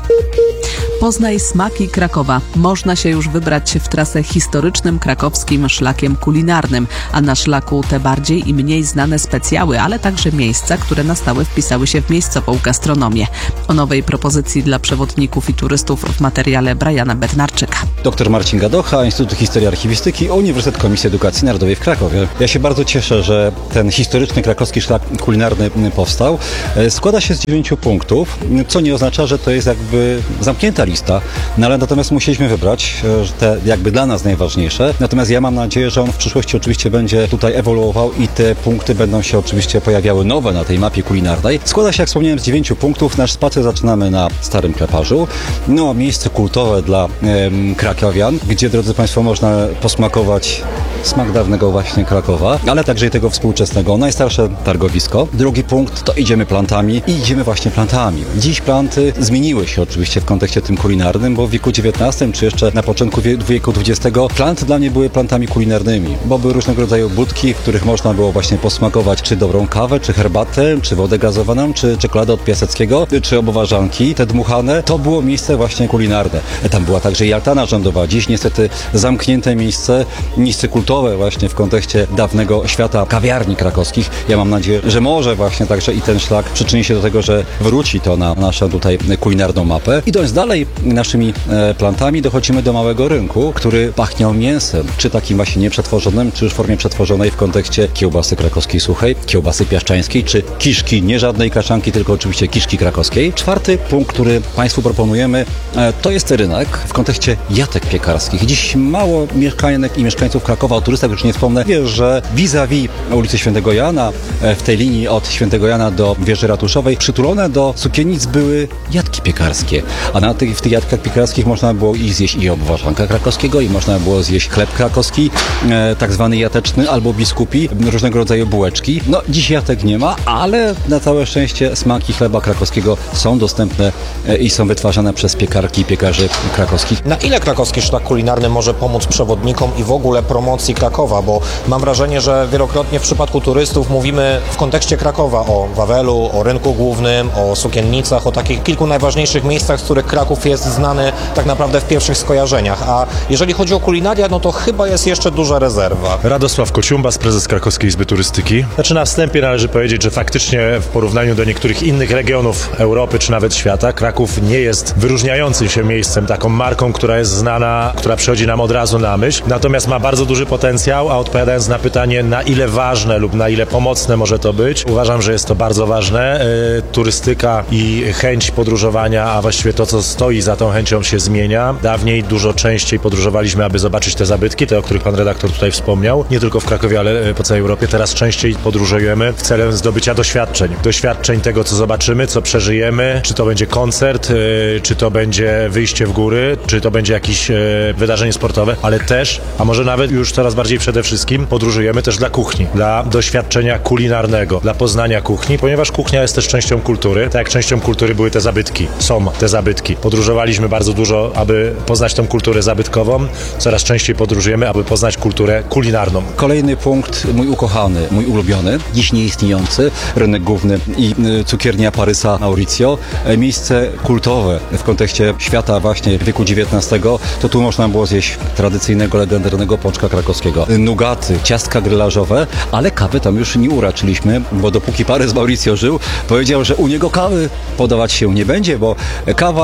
[SPEAKER 3] Poznaj smaki Krakowa. Można się już wybrać w trasę historycznym krakowskim szlakiem kulinarnym, a na szlaku te bardziej i mniej znane specjały, ale także miejsca, które na stałe wpisały się w miejscową gastronomię. O nowej propozycji dla przewodników i turystów w materiale Briana Bednarczyka.
[SPEAKER 1] Doktor Marcin Gadocha, Instytut Historii i Archiwistyki, Uniwersytet Komisji Edukacji Narodowej w Krakowie. Ja się bardzo cieszę, że ten historyczny krakowski szlak kulinarny powstał. Składa się z dziewięciu punktów, co nie oznacza, że to jest jakby zamknięta lista, no ale natomiast musieliśmy wybrać te jakby dla nas najważniejsze. Natomiast ja mam nadzieję, że on w przyszłości oczywiście będzie tutaj ewoluował i te punkty będą się oczywiście pojawiały nowe na tej mapie kulinarnej. Składa się, jak wspomniałem, z dziewięciu punktów. Nasz spacer zaczynamy na Starym Kleparzu. No, miejsce kultowe dla em, krakowian, gdzie, drodzy Państwo, można posmakować smak dawnego właśnie Krakowa, ale także i tego współczesnego. Najstarsze targowisko. Drugi punkt to idziemy plantami i idziemy właśnie plantami. Dziś planty zmieniły się oczywiście w kontekście tym kulinarnym, bo w wieku dziewiętnastym czy jeszcze na początku wie, wieku dwudziestego planty dla mnie były plantami kulinarnymi, bo były różnego rodzaju budki, w których można było właśnie posmakować czy dobrą kawę, czy herbatę, czy wodę gazowaną, czy czekoladę od Piaseckiego, czy obowarzanki, te dmuchane. To było miejsce właśnie kulinarne. Tam była także i altana rządowa. Dziś niestety zamknięte miejsce, miejsce kultowe właśnie w kontekście dawnego świata kawiarni krakowskich. Ja mam nadzieję, że może właśnie także i ten szlak przyczyni się do tego, że wróci to na naszą tutaj kulinarną mapę. Idąc dalej naszymi e, plantami dochodzimy do małego rynku, który pachniał mięsem, czy takim właśnie nieprzetworzonym, czy już w formie przetworzonej w kontekście kiełbasy krakowskiej suchej, kiełbasy piaszczańskiej, czy kiszki, nie żadnej kaszanki, tylko oczywiście kiszki krakowskiej. Czwarty punkt, który Państwu proponujemy, e, to jest rynek w kontekście jatek piekarskich. Dziś mało mieszkanek i mieszkańców Krakowa, o turystach już nie wspomnę, wie, że vis-a-vis ulicy Świętego Jana, e, w tej linii od Świętego Jana do wieży ratuszowej, przytulone do sukiennic były jatki piekarskie, a na tych, w tych jatkach piekarskich można było i zjeść i obwarzanka krakowskiego, i można było zjeść chleb krakowski, e, tak zwany jateczny albo biskupi, różnego rodzaju bułeczki. No, dziś jatek nie ma, ale na całe szczęście smaki chleba krakowskiego są dostępne e, i są wytwarzane przez piekarki i piekarzy krakowskich.
[SPEAKER 8] Na ile krakowski szlak kulinarny może pomóc przewodnikom i w ogóle promocji Krakowa? Bo mam wrażenie, że wielokrotnie w przypadku turystów mówimy w kontekście Krakowa o Wawelu, o rynku głównym, o sukiennicach, o takich kilku najważniejszych miejscach, z których Kraków jest znany tak naprawdę w pierwszych skojarzeniach. A jeżeli chodzi o kulinaria, no to chyba jest jeszcze duża rezerwa.
[SPEAKER 9] Radosław Kociumbas, prezes Krakowskiej Izby Turystyki. Znaczy na wstępie należy powiedzieć, że faktycznie w porównaniu do niektórych innych regionów Europy czy nawet świata, Kraków nie jest wyróżniającym się miejscem, taką marką, która jest znana, która przychodzi nam od razu na myśl. Natomiast ma bardzo duży potencjał, a odpowiadając na pytanie, na ile ważne lub na ile pomocne może to być, uważam, że jest to bardzo ważne. Yy, turystyka i chęć podróżowania, a właściwie to, co stoi za tą chęcią, się zmienia. Dawniej dużo częściej podróżowaliśmy, aby zobaczyć te zabytki, te, o których pan redaktor tutaj wspomniał. Nie tylko w Krakowie, ale po całej Europie. Teraz częściej podróżujemy w celem zdobycia doświadczeń. Doświadczeń tego, co zobaczymy, co przeżyjemy. Czy to będzie koncert, yy, czy to będzie wyjście w góry, czy to będzie jakieś yy, wydarzenie sportowe, ale też, a może nawet już coraz bardziej przede wszystkim, podróżujemy też dla kuchni, dla doświadczenia kulinarnego, dla poznania kuchni, ponieważ kuchnia jest też częścią kultury. Tak jak częścią kultury były te zabytki, są te zabytki. Podróżowaliśmy bardzo dużo, aby poznać tą kulturę zabytkową. Coraz częściej podróżujemy, aby poznać kulturę kulinarną.
[SPEAKER 1] Kolejny punkt, mój ukochany, mój ulubiony, dziś nieistniejący, rynek główny i y, cukiernia Parysa Mauricio. E, miejsce kultowe w kontekście świata właśnie wieku dziewiętnastego, to tu można było zjeść tradycyjnego, legendarnego pączka krakowskiego. Nugaty, ciastka grylażowe, ale kawy tam już nie uraczyliśmy, bo dopóki Parys Mauricio żył, powiedział, że u niego kawy podawać się nie będzie, bo kawa była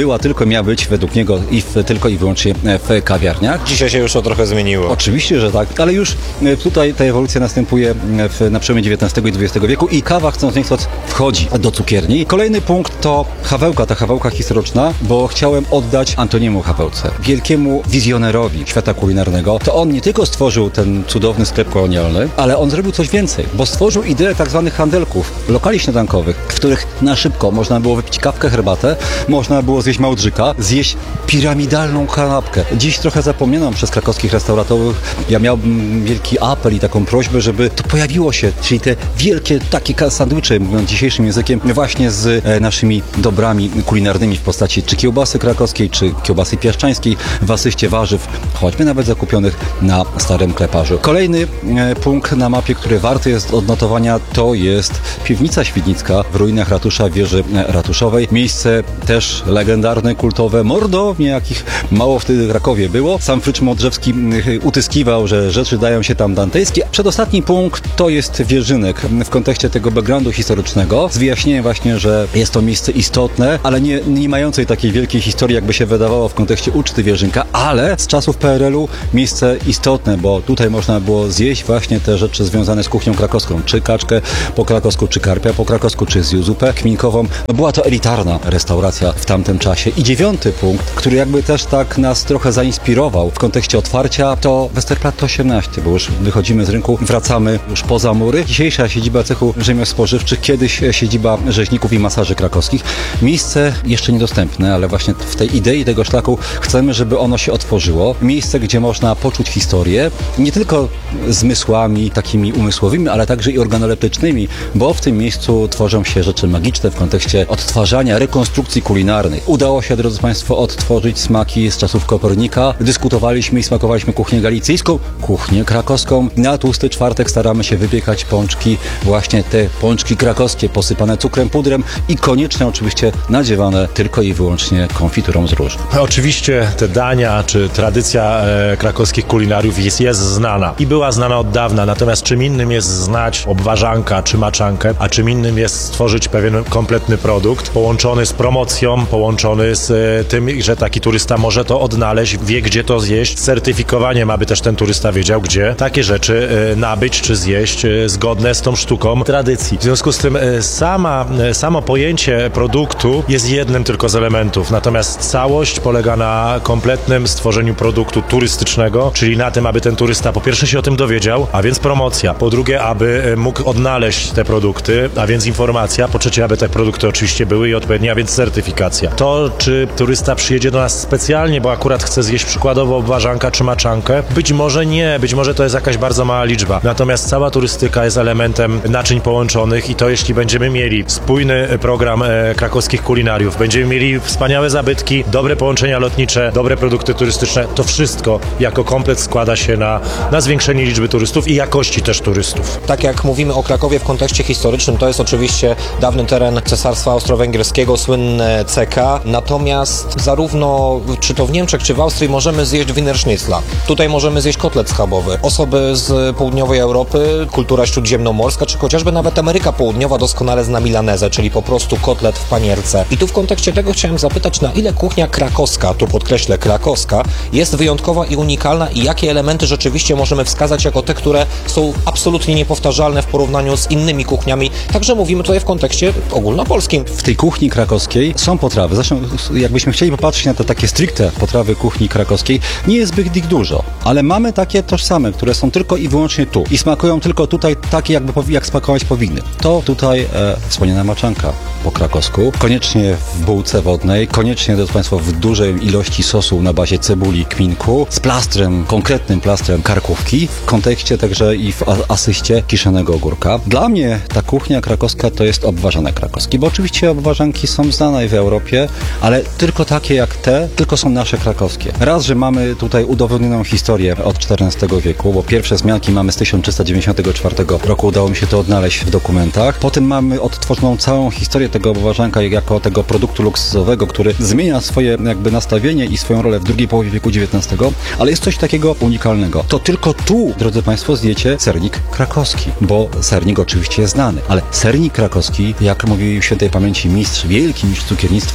[SPEAKER 1] była tylko, miała być według niego i w, tylko i wyłącznie w kawiarniach.
[SPEAKER 8] Dzisiaj się już to trochę zmieniło.
[SPEAKER 1] Oczywiście, że tak, ale już tutaj ta ewolucja następuje w, na przełomie dziewiętnastego i dwudziestego wieku i kawa, chcąc nie chcąc, wchodzi do cukierni. Kolejny punkt to Hawełka, ta Hawełka historyczna, bo chciałem oddać Antoniemu Hawełce, wielkiemu wizjonerowi świata kulinarnego. To on nie tylko stworzył ten cudowny sklep kolonialny, ale on zrobił coś więcej, bo stworzył ideę tak zwanych handelków, lokali śniadankowych, w których na szybko można było wypić kawkę, herbatę, można było zjeść małdrzyka, zjeść piramidalną kanapkę. Dziś trochę zapomniano przez krakowskich restauratorów. Ja miałbym wielki apel i taką prośbę, żeby to pojawiło się, czyli te wielkie takie sandwicze, mówiąc dzisiejszym językiem, właśnie z e, naszymi dobrami kulinarnymi w postaci czy kiełbasy krakowskiej, czy kiełbasy piaszczańskiej, w asyście warzyw, choćby nawet zakupionych na starym kleparzu. Kolejny e, punkt na mapie, który warty jest odnotowania, to jest piwnica świdnicka w ruinach ratusza, wieży e, ratuszowej. Miejsce też legendarne, kultowe, mordownie, jakich mało wtedy w Krakowie było. Sam Frycz Modrzewski e, utyskiwał, że rzeczy dają się tam dantejskie. Przedostatni punkt to jest Wierzynek w kontekście tego backgroundu historycznego, z wyjaśnieniem właśnie, że jest to miejsce istotne, ale nie, nie mającej takiej wielkiej historii, jakby się wydawało w kontekście uczty Wierzynka, ale z czasów P R L-u miejsce istotne, bo tutaj można było zjeść właśnie te rzeczy związane z kuchnią krakowską, czy kaczkę po krakowsku, czy karpia po krakowsku, czy zupę kminkową. No była to elitarna restauracja w tamtym czasie. I dziewiąty punkt, który jakby też tak nas trochę zainspirował w kontekście otwarcia, to Westerplatte osiemnaście, bo już wychodzimy z rynku, wracamy już poza mury. Dzisiejsza siedziba cechu rzemiosł spożywczych, kiedyś siedziba rzeźników i masaży krakowskich. Miejsce jeszcze niedostępne, ale właśnie w tej idei tego szlaku chcemy, żeby ono się otworzyło. Miejsce, gdzie można poczuć historię, nie tylko zmysłami takimi umysłowymi, ale także i organoleptycznymi, bo w tym miejscu tworzą się rzeczy magiczne w kontekście odtwarzania, rekonstrukcji kulinarnej. Udało się, drodzy Państwo, odtworzyć smaki z czasów Kopernika. Dyskutowaliśmy i smakowaliśmy kuchnię galicyjską, kuchnię krakowską. Na tłusty czwartek staramy się wypiekać pączki, właśnie te pączki krakowskie, posypane cukrem, pudrem i koniecznie oczywiście nadziewane tylko i wyłącznie konfiturą z róż.
[SPEAKER 9] Oczywiście te dania, czy tradycja e, krakowskich kulinariów jest, jest znana i była znana od dawna, natomiast czym innym jest znać obwarzanka czy maczankę, a czym innym jest stworzyć pewien kompletny produkt, połączony z promocją, połączony z e, tym, że taki turysta może to odnaleźć, wie gdzie to zjeść, z certyfikowaniem, aby też ten turysta wiedział, gdzie takie rzeczy e, nabyć czy zjeść e, zgodne z tą sztuką tradycji. W związku z tym e, sama, e, samo pojęcie produktu jest jednym tylko z elementów, natomiast całość polega na kompletnym stworzeniu produktu turystycznego, czyli na tym, aby ten turysta po pierwsze się o tym dowiedział, a więc promocja, po drugie, aby mógł odnaleźć te produkty, a więc informacja, po trzecie, aby te produkty oczywiście były i odpowiednie, a więc certyfikacja. To, czy turysta przyjedzie do nas specjalnie, bo akurat chce zjeść przykładowo obwarzanka czy maczankę, być może nie, być może to jest jakaś bardzo mała liczba, natomiast cała turystyka jest elementem naczyń połączonych i to jeśli będziemy mieli spójny program e, krakowskich kulinariów, będziemy mieli wspaniałe zabytki, dobre połączenia lotnicze, dobre produkty turystyczne, to wszystko jako komplet składa się na, na zwiększenie liczby turystów i jakości też turystów.
[SPEAKER 8] Tak jak mówimy o Krakowie w kontekście historycznym, to jest oczywiście dawny teren Cesarstwa Austro-Węgierskiego, słynne C K, natomiast zarówno czy to w Niemczech, czy w Austrii możemy zjeść Wiener Schnitzla. Tutaj możemy zjeść kotlet schabowy. Osoby z południowej Europy, kultura śródziemnomorska, czy chociażby nawet Ameryka Południowa doskonale zna milanezę, czyli po prostu kotlet w panierce. I tu w kontekście tego chciałem zapytać, na ile kuchnia krakowska, tu podkreślę krakowska, jest wyjątkowa i unikalna i jakie elementy rzeczywiście możemy wskazać jako te, które są absolutnie niepowtarzalne w porównaniu z innymi kuchniami. Także mówimy tutaj w kontekście ogólnopolskim.
[SPEAKER 1] W tej kuchni krakowskiej są potrawy. Zresztą jakbyśmy chcieli popatrzeć na te takie stricte potrawy kuchni krakowskiej, nie jest zbyt ich dużo, ale mamy takie tożsame, które są tylko i wyłącznie tu i smakują tylko tutaj takie, jakby jak smakować powinny. To tutaj e, wspomniana maczanka po krakowsku, koniecznie w bułce wodnej, koniecznie, drodzy Państwo, w dużej ilości sosu na bazie cebuli, kminku, z plastrem, konkretnym plastrem karkówki, w kontekście także i w asyście kiszonego ogórka. Dla mnie ta kuchnia krakowska to jest obwarzane krakowskie, bo oczywiście obwarzanki są znane w Europie, ale tylko takie jak te, tylko są nasze krakowskie. Raz, że mamy tutaj udowodnioną historię od czternastego wieku, bo pierwsze wzmianki mamy z tysiąc trzysta dziewięćdziesiątego czwartego roku, udało mi się to odnaleźć w dokumentach. Potem mamy odtworzoną całą historię tego obwarzanka jako tego produktu luksusowego, który zmienia swoje jakby nastawienie i swoją rolę w drugiej połowie wieku dziewiętnastego, ale jest coś takiego unikalnego. To tylko tu, drodzy Państwo, zjecie sernik krakowski, bo sernik oczywiście jest znany, ale sernik krakowski, jak mówił świętej pamięci mistrz, wielki mistrz cukiernictwa krakowskiego,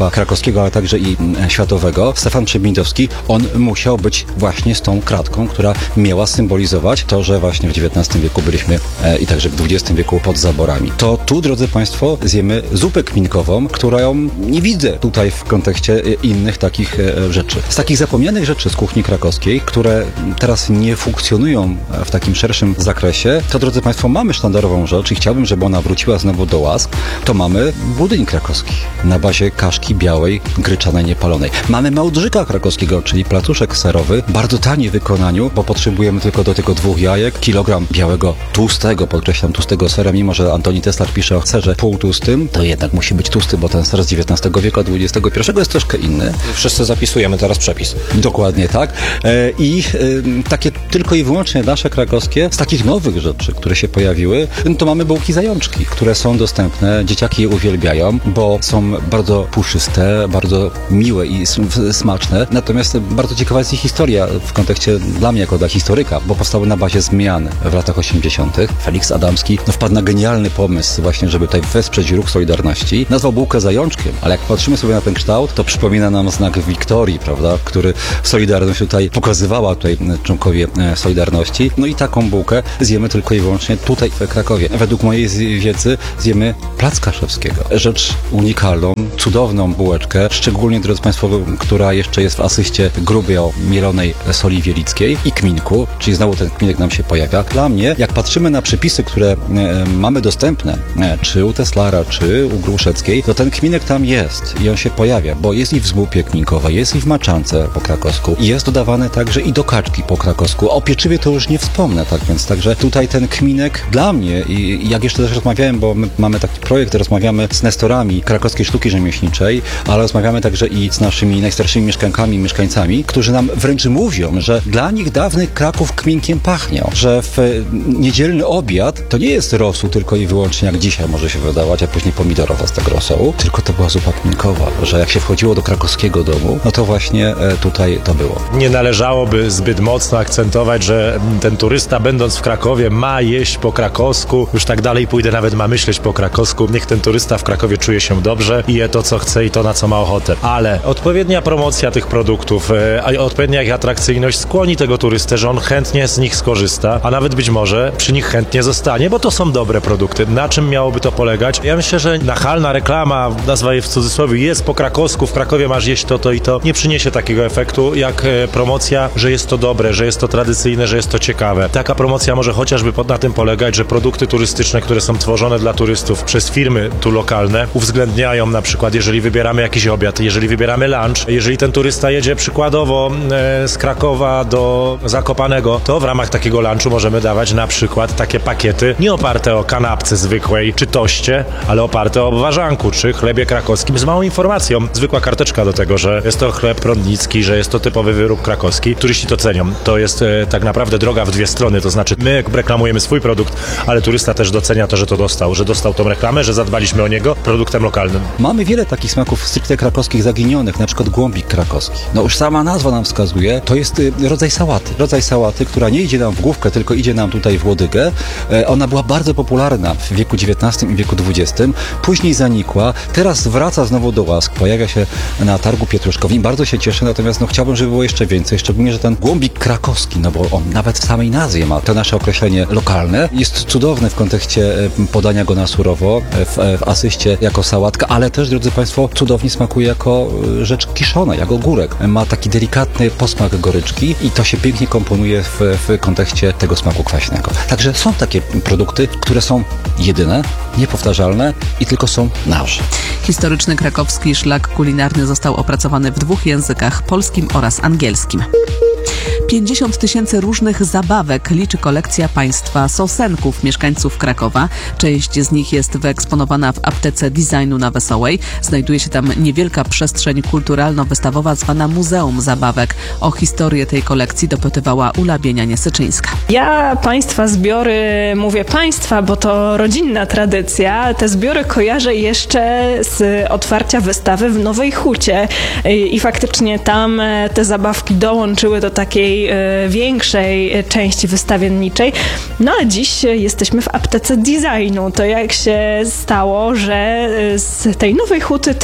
[SPEAKER 1] polskiego, ale także i światowego, Stefan Trzebińdowski, on musiał być właśnie z tą kratką, która miała symbolizować to, że właśnie w dziewiętnastym wieku byliśmy e, i także w dwudziestym wieku pod zaborami. To tu, drodzy Państwo, zjemy zupę kminkową, którą nie widzę tutaj w kontekście innych takich e, rzeczy. Z takich zapomnianych rzeczy z kuchni krakowskiej, które teraz nie funkcjonują w takim szerszym zakresie, to, drodzy Państwo, mamy sztandarową rzecz i chciałbym, żeby ona wróciła znowu do łask, to mamy budyń krakowski na bazie kaszki białej, gryczanej, niepalonej. Mamy małdrzyka krakowskiego, czyli placuszek serowy, bardzo tani w wykonaniu, bo potrzebujemy tylko do tego dwóch jajek, kilogram białego, tłustego, podkreślam, tłustego sera, mimo że Antoni Teslar pisze o serze półtłustym, to jednak musi być tłusty, bo ten ser z dziewiętnastego wieku, a dwudziestego pierwszego jest troszkę inny.
[SPEAKER 8] Wszyscy zapisujemy teraz przepis.
[SPEAKER 1] Dokładnie tak. E, I e, takie tylko i wyłącznie nasze krakowskie, z takich nowych rzeczy, które się pojawiły, to mamy bułki zajączki, które są dostępne, dzieciaki je uwielbiają, bo są bardzo puszyste, bardzo miłe i smaczne. Natomiast bardzo ciekawa jest ich historia w kontekście dla mnie jako dla historyka, bo powstały na bazie zmian w latach osiemdziesiątych. Felix Adamski no, wpadł na genialny pomysł właśnie, żeby tutaj wesprzeć ruch Solidarności. Nazwał bułkę zajączkiem, ale jak patrzymy sobie na ten kształt, to przypomina nam znak Wiktorii, prawda, który Solidarność tutaj pokazywała tutaj członkowie Solidarności. No i taką bułkę zjemy tylko i wyłącznie tutaj w Krakowie. Według mojej wiedzy zjemy plac kaszewskiego. Rzecz unikalną, cudowną bułeczkę, szczególnie, drodzy Państwo, która jeszcze jest w asyście grubio mielonej soli wielickiej i kminku, czyli znowu ten kminek nam się pojawia. Dla mnie, jak patrzymy na przepisy, które e, mamy dostępne, e, czy u Teslara, czy u Gruszeckiej, to ten kminek tam jest i on się pojawia, bo jest i w zbupie kminkowej, jest i w maczance po krakowsku i jest dodawany także i do kaczki po krakowsku. O pieczywie to już nie wspomnę, tak więc także tutaj ten kminek dla mnie i jak jeszcze też rozmawiałem, bo my mamy taki projekt, rozmawiamy z nestorami krakowskiej sztuki rzemieślniczej, ale rozmawiamy także i z naszymi najstarszymi mieszkankami, mieszkańcami, którzy nam wręcz mówią, że dla nich dawny Kraków kminkiem pachniał, że w niedzielny obiad to nie jest rosół tylko i wyłącznie jak dzisiaj może się wydawać, a później pomidorowa z tego rosołu, tylko to była zupa kminkowa, że jak się wchodziło do krakowskiego domu, no to właśnie tutaj to było.
[SPEAKER 9] Nie należałoby zbyt mocno akcentować, że ten turysta będąc w Krakowie ma jeść po krakowsku, już tak dalej pójdę, nawet ma myśleć po krakowsku. Niech ten turysta w Krakowie czuje się dobrze i je to, co chce i to, na co ma ochotę. Ale odpowiednia promocja tych produktów, a odpowiednia ich atrakcyjność skłoni tego turystę, że on chętnie z nich skorzysta, a nawet być może przy nich chętnie zostanie, bo to są dobre produkty. Na czym miałoby to polegać? Ja myślę, że nachalna reklama, nazwa jej w cudzysłowie, jest po krakowsku, w Krakowie masz jeść to, to i to, nie przyniesie takiego efektu, jak promocja, że jest to dobre, że jest to tradycyjne, że jest to ciekawe. Taka promocja może chociażby na tym polegać, że produkty turystyczne, które są tworzone dla turystów przez firmy tu lokalne, uwzględniają na przykład, jeżeli wybieramy jakiś obiad, jeżeli wybieramy lunch, jeżeli ten turysta jedzie przykładowo e, z Krakowa do Zakopanego, to w ramach takiego lunchu możemy dawać na przykład takie pakiety nie oparte o kanapce zwykłej czy toście, ale oparte o ważanku czy chlebie krakowskim z małą informacją. Zwykła karteczka do tego, że jest to chleb prądnicki, że jest to typowy wyrób krakowski. Turyści to cenią. To jest e, tak naprawdę droga w dwie strony, to znaczy my reklamujemy swój produkt, ale turysta też docenia to, że to dostał, że dostał tą reklamę, że zadbaliśmy o niego produktem lokalnym.
[SPEAKER 1] Mamy wiele takich smaków stricte krakowskich zaginionych, na przykład głąbik krakowski. No już sama nazwa nam wskazuje, to jest y, rodzaj sałaty. Rodzaj sałaty, która nie idzie nam w główkę, tylko idzie nam tutaj w łodygę. E, ona była bardzo popularna w wieku dziewiętnastym i wieku dwudziestym. Później zanikła, teraz wraca znowu do łask, pojawia się na targu pietruszkowym. Bardzo się cieszę, natomiast no, chciałbym, żeby było jeszcze więcej, szczególnie, że ten głąbik krakowski, no bo on nawet w samej nazwie ma to nasze określenie lokalne. Jest cudowny w kontekście podania go na surowo, w, w asyście jako sałatka, ale też, drodzy Państwo, cudownie smakuje jako rzecz kiszona, jak ogórek. Ma taki delikatny posmak goryczki i to się pięknie komponuje w, w kontekście tego smaku kwaśnego. Także są takie produkty, które są jedyne, niepowtarzalne i tylko są nasze.
[SPEAKER 3] Historyczny krakowski szlak kulinarny został opracowany w dwóch językach, polskim oraz angielskim. pięćdziesiąt tysięcy różnych zabawek liczy kolekcja państwa sosenków, mieszkańców Krakowa. Część z nich jest wyeksponowana w aptece designu na Wesołej. Znajduje się tam niewielka przestrzeń kulturalno-wystawowa zwana Muzeum Zabawek. O historię tej kolekcji dopytywała Ula Bienianie-Syczyńska.
[SPEAKER 2] Ja państwa zbiory, mówię państwa, bo to rodzinna tradycja. Te zbiory kojarzę jeszcze z otwarcia wystawy w Nowej Hucie i, i faktycznie tam te zabawki dołączyły do takiej większej części wystawienniczej. No a dziś jesteśmy w aptece designu. To jak się stało, że z tej Nowej Huty trafiliście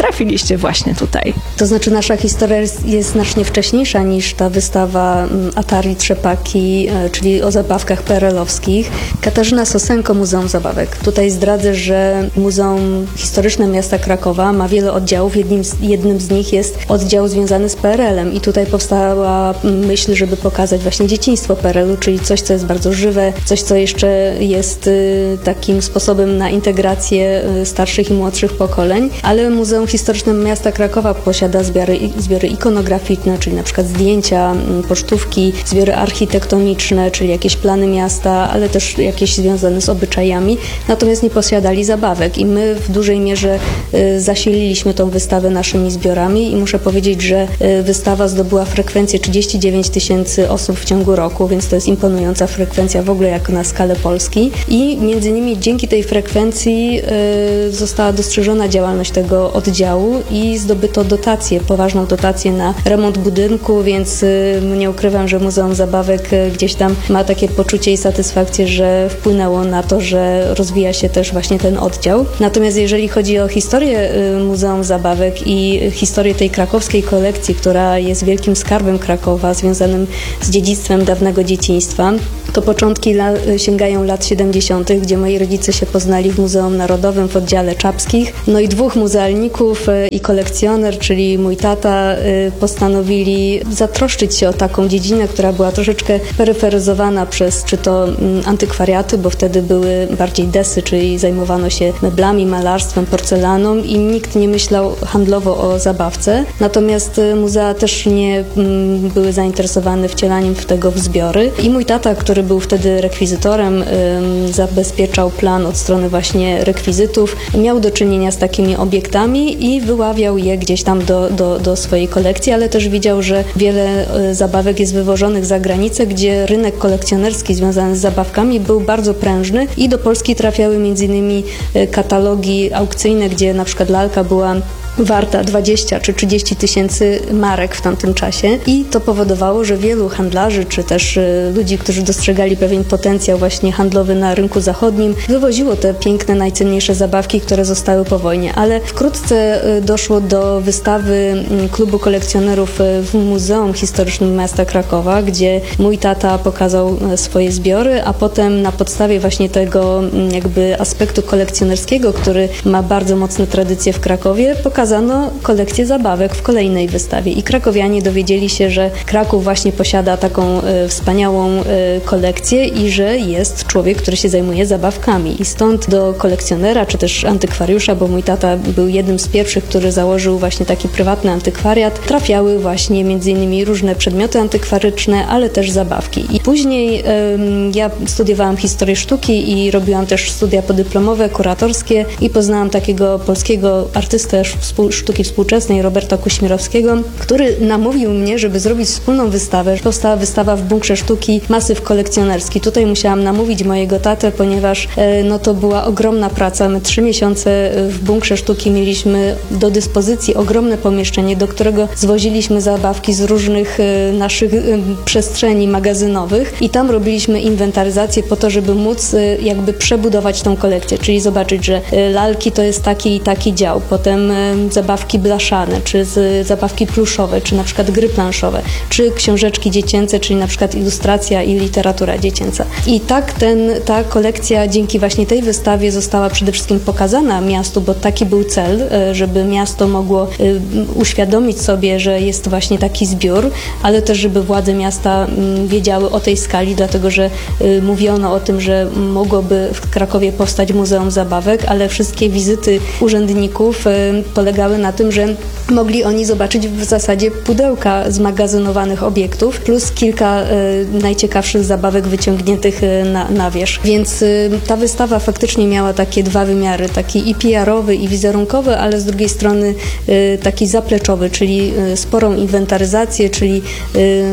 [SPEAKER 2] będzie właśnie tutaj.
[SPEAKER 10] To znaczy nasza historia jest, jest znacznie wcześniejsza niż ta wystawa Atari Trzepaki, czyli o zabawkach P R L-owskich. Katarzyna Sosenko, Muzeum Zabawek. Tutaj zdradzę, że Muzeum Historyczne Miasta Krakowa ma wiele oddziałów. Jednym z, jednym z nich jest oddział związany z P R L-em i tutaj powstała myśl, żeby pokazać właśnie dzieciństwo P R L-u, czyli coś, co jest bardzo żywe, coś, co jeszcze jest y, takim sposobem na integrację y, starszych i młodszych pokoleń, ale Muzeum Historyczne Miasta Krakowa posiada zbiory, zbiory ikonograficzne, czyli na przykład zdjęcia, y, pocztówki, zbiory architektoniczne, czyli jakieś plany miasta, ale też jakieś związane z obyczajami, natomiast nie posiadali zabawek i my w dużej mierze y, zasililiśmy tą wystawę naszymi zbiorami i muszę powiedzieć, że y, wystawa zdobyła frekwencję trzydzieści dziewięć tysięcy osób w ciągu roku, więc to jest imponująca frekwencja w ogóle jak na skalę Polski i między innymi dzięki tej frekwencji y, została dostrzeżona działalność tego oddziału i zdobyto dotację, poważną dotację na remont budynku, więc y, nie ukrywam, że Muzeum Zabawek y, gdzieś tam ma takie poczucie i satysfakcję, że wpłynęło na to, że rozwija się też właśnie ten oddział. Natomiast jeżeli chodzi o historię y, Muzeum Zabawek i historię tej krakowskiej kolekcji, która jest wielkim skarbem Krakowa, związanym z dziedzictwem dawnego dzieciństwa, to początki la, sięgają lat siedemdziesiątych, gdzie moi rodzice się poznali w Muzeum Narodowym w oddziale Czapskich. No i dwóch muzealników y, i kolekcjoner, czyli mój tata, y, postanowili zatroszczyć się o taką dziedzinę, która była troszeczkę peryferyzowana przez czy to y, antykwariaty, bo wtedy były bardziej desy, czyli zajmowano się meblami, malarstwem, porcelaną i nikt nie myślał handlowo o zabawce. Natomiast y, muzea też nie y, były zainteresowane wcielaniem w tego w zbiory. I mój tata, który był wtedy rekwizytorem, y, zabezpieczał plan od strony właśnie rekwizytów, miał do czynienia z takimi obiektami i wyławiał je gdzieś tam do, do, do swojej kolekcji, ale też widział, że wiele y, zabawek jest wywożonych za granicę, gdzie rynek kolekcjonerski związany z zabawkami był bardzo prężny i do Polski trafiały między innymi y, katalogi aukcyjne, gdzie na przykład lalka była warta dwadzieścia czy trzydzieści tysięcy marek w tamtym czasie i to powodowało, że wielu handlarzy czy też y, ludzi, którzy dostrzegali pewien potencjał właśnie handlowy na rynku zachodnim, wywoziło te piękne, najcenniejsze zabawki, które zostały po wojnie, ale wkrótce y, doszło do wystawy y, klubu kolekcjonerów y, w Muzeum Historycznym Miasta Krakowa, gdzie mój tata pokazał y, swoje zbiory, a potem na podstawie właśnie tego y, jakby aspektu kolekcjonerskiego, który ma bardzo mocne tradycje w Krakowie, pokazał Pokazano kolekcję zabawek w kolejnej wystawie i krakowianie dowiedzieli się, że Kraków właśnie posiada taką y, wspaniałą y, kolekcję i że jest człowiek, który się zajmuje zabawkami. I stąd do kolekcjonera, czy też antykwariusza, bo mój tata był jednym z pierwszych, który założył właśnie taki prywatny antykwariat, trafiały właśnie między innymi różne przedmioty antykwaryczne, ale też zabawki. I później y, ja studiowałam historię sztuki i robiłam też studia podyplomowe, kuratorskie i poznałam takiego polskiego artystę sztuki współczesnej Roberta Kuśmierowskiego, który namówił mnie, żeby zrobić wspólną wystawę. Powstała wystawa w Bunkrze Sztuki Masyw Kolekcjonerski. Tutaj musiałam namówić mojego tatę, ponieważ no, to była ogromna praca. My trzy miesiące w Bunkrze Sztuki mieliśmy do dyspozycji ogromne pomieszczenie, do którego zwoziliśmy zabawki z różnych naszych przestrzeni magazynowych i tam robiliśmy inwentaryzację po to, żeby móc jakby przebudować tą kolekcję, czyli zobaczyć, że lalki to jest taki i taki dział, potem zabawki blaszane, czy z zabawki pluszowe, czy na przykład gry planszowe, czy książeczki dziecięce, czyli na przykład ilustracja i literatura dziecięca. I tak ten, ta kolekcja dzięki właśnie tej wystawie została przede wszystkim pokazana miastu, bo taki był cel, żeby miasto mogło uświadomić sobie, że jest właśnie taki zbiór, ale też żeby władze miasta wiedziały o tej skali, dlatego że mówiono o tym, że mogłoby w Krakowie powstać Muzeum Zabawek, ale wszystkie wizyty urzędników polegały na tym, że mogli oni zobaczyć w zasadzie pudełka zmagazynowanych obiektów plus kilka y, najciekawszych zabawek wyciągniętych y, na, na wierzch. Więc y, ta wystawa faktycznie miała takie dwa wymiary, taki i P R owy i wizerunkowy, ale z drugiej strony y, taki zapleczowy, czyli y, sporą inwentaryzację, czyli y,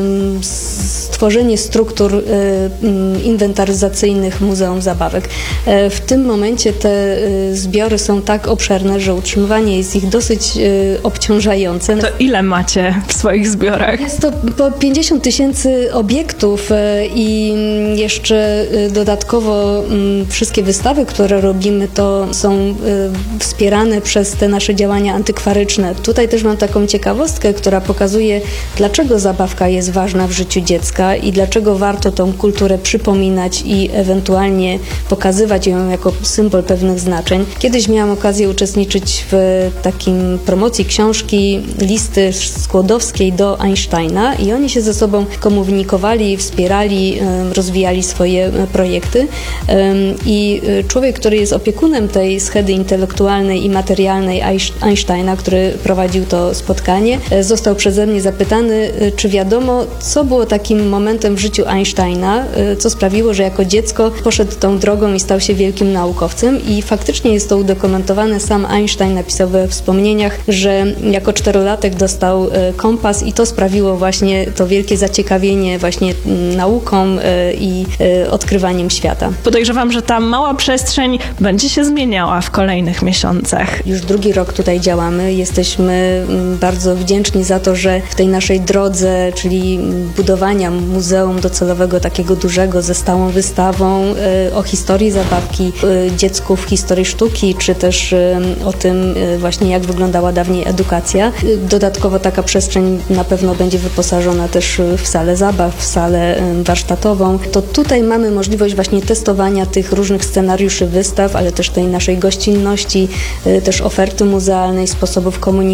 [SPEAKER 10] stworzenie struktur y, y, inwentaryzacyjnych Muzeum Zabawek. Y, w tym momencie te y, zbiory są tak obszerne, że utrzymywanie jest ich dosyć y, obciążające.
[SPEAKER 2] To ile macie w swoich zbiorach?
[SPEAKER 10] Jest to po pięćdziesiąt tysięcy obiektów y, i jeszcze y, dodatkowo y, wszystkie wystawy, które robimy, to są y, wspierane przez te nasze działania antykwaryczne. Tutaj też mam taką ciekawostkę, która pokazuje, dlaczego zabawka jest ważna w życiu dziecka i dlaczego warto tą kulturę przypominać i ewentualnie pokazywać ją jako symbol pewnych znaczeń. Kiedyś miałam okazję uczestniczyć w takim promocji książki Listy Skłodowskiej do Einsteina i oni się ze sobą komunikowali, wspierali, rozwijali swoje projekty i człowiek, który jest opiekunem tej schedy intelektualnej i materialnej Einsteina, który prowadził to spotkanie, został przeze mnie zapytany, czy wiadomo, co było takim momentem w życiu Einsteina, co sprawiło, że jako dziecko poszedł tą drogą i stał się wielkim naukowcem i faktycznie jest to udokumentowane. Sam Einstein napisał we wspomnieniach, że jako czterolatek dostał kompas i to sprawiło właśnie to wielkie zaciekawienie właśnie nauką i odkrywaniem świata.
[SPEAKER 2] Podejrzewam, że ta mała przestrzeń będzie się zmieniała w kolejnych miesiącach.
[SPEAKER 10] Już drugi rok tutaj działamy. Jesteśmy bardzo wdzięczni za to, że w tej naszej drodze, czyli budowania muzeum docelowego takiego dużego ze stałą wystawą o historii zabawki, dziecku w historii sztuki, czy też o tym właśnie, jak wyglądała dawniej edukacja. Dodatkowo taka przestrzeń na pewno będzie wyposażona też w salę zabaw, w salę warsztatową. To tutaj mamy możliwość właśnie testowania tych różnych scenariuszy wystaw, ale też tej naszej gościnności, też oferty muzealnej, sposobów komunikacji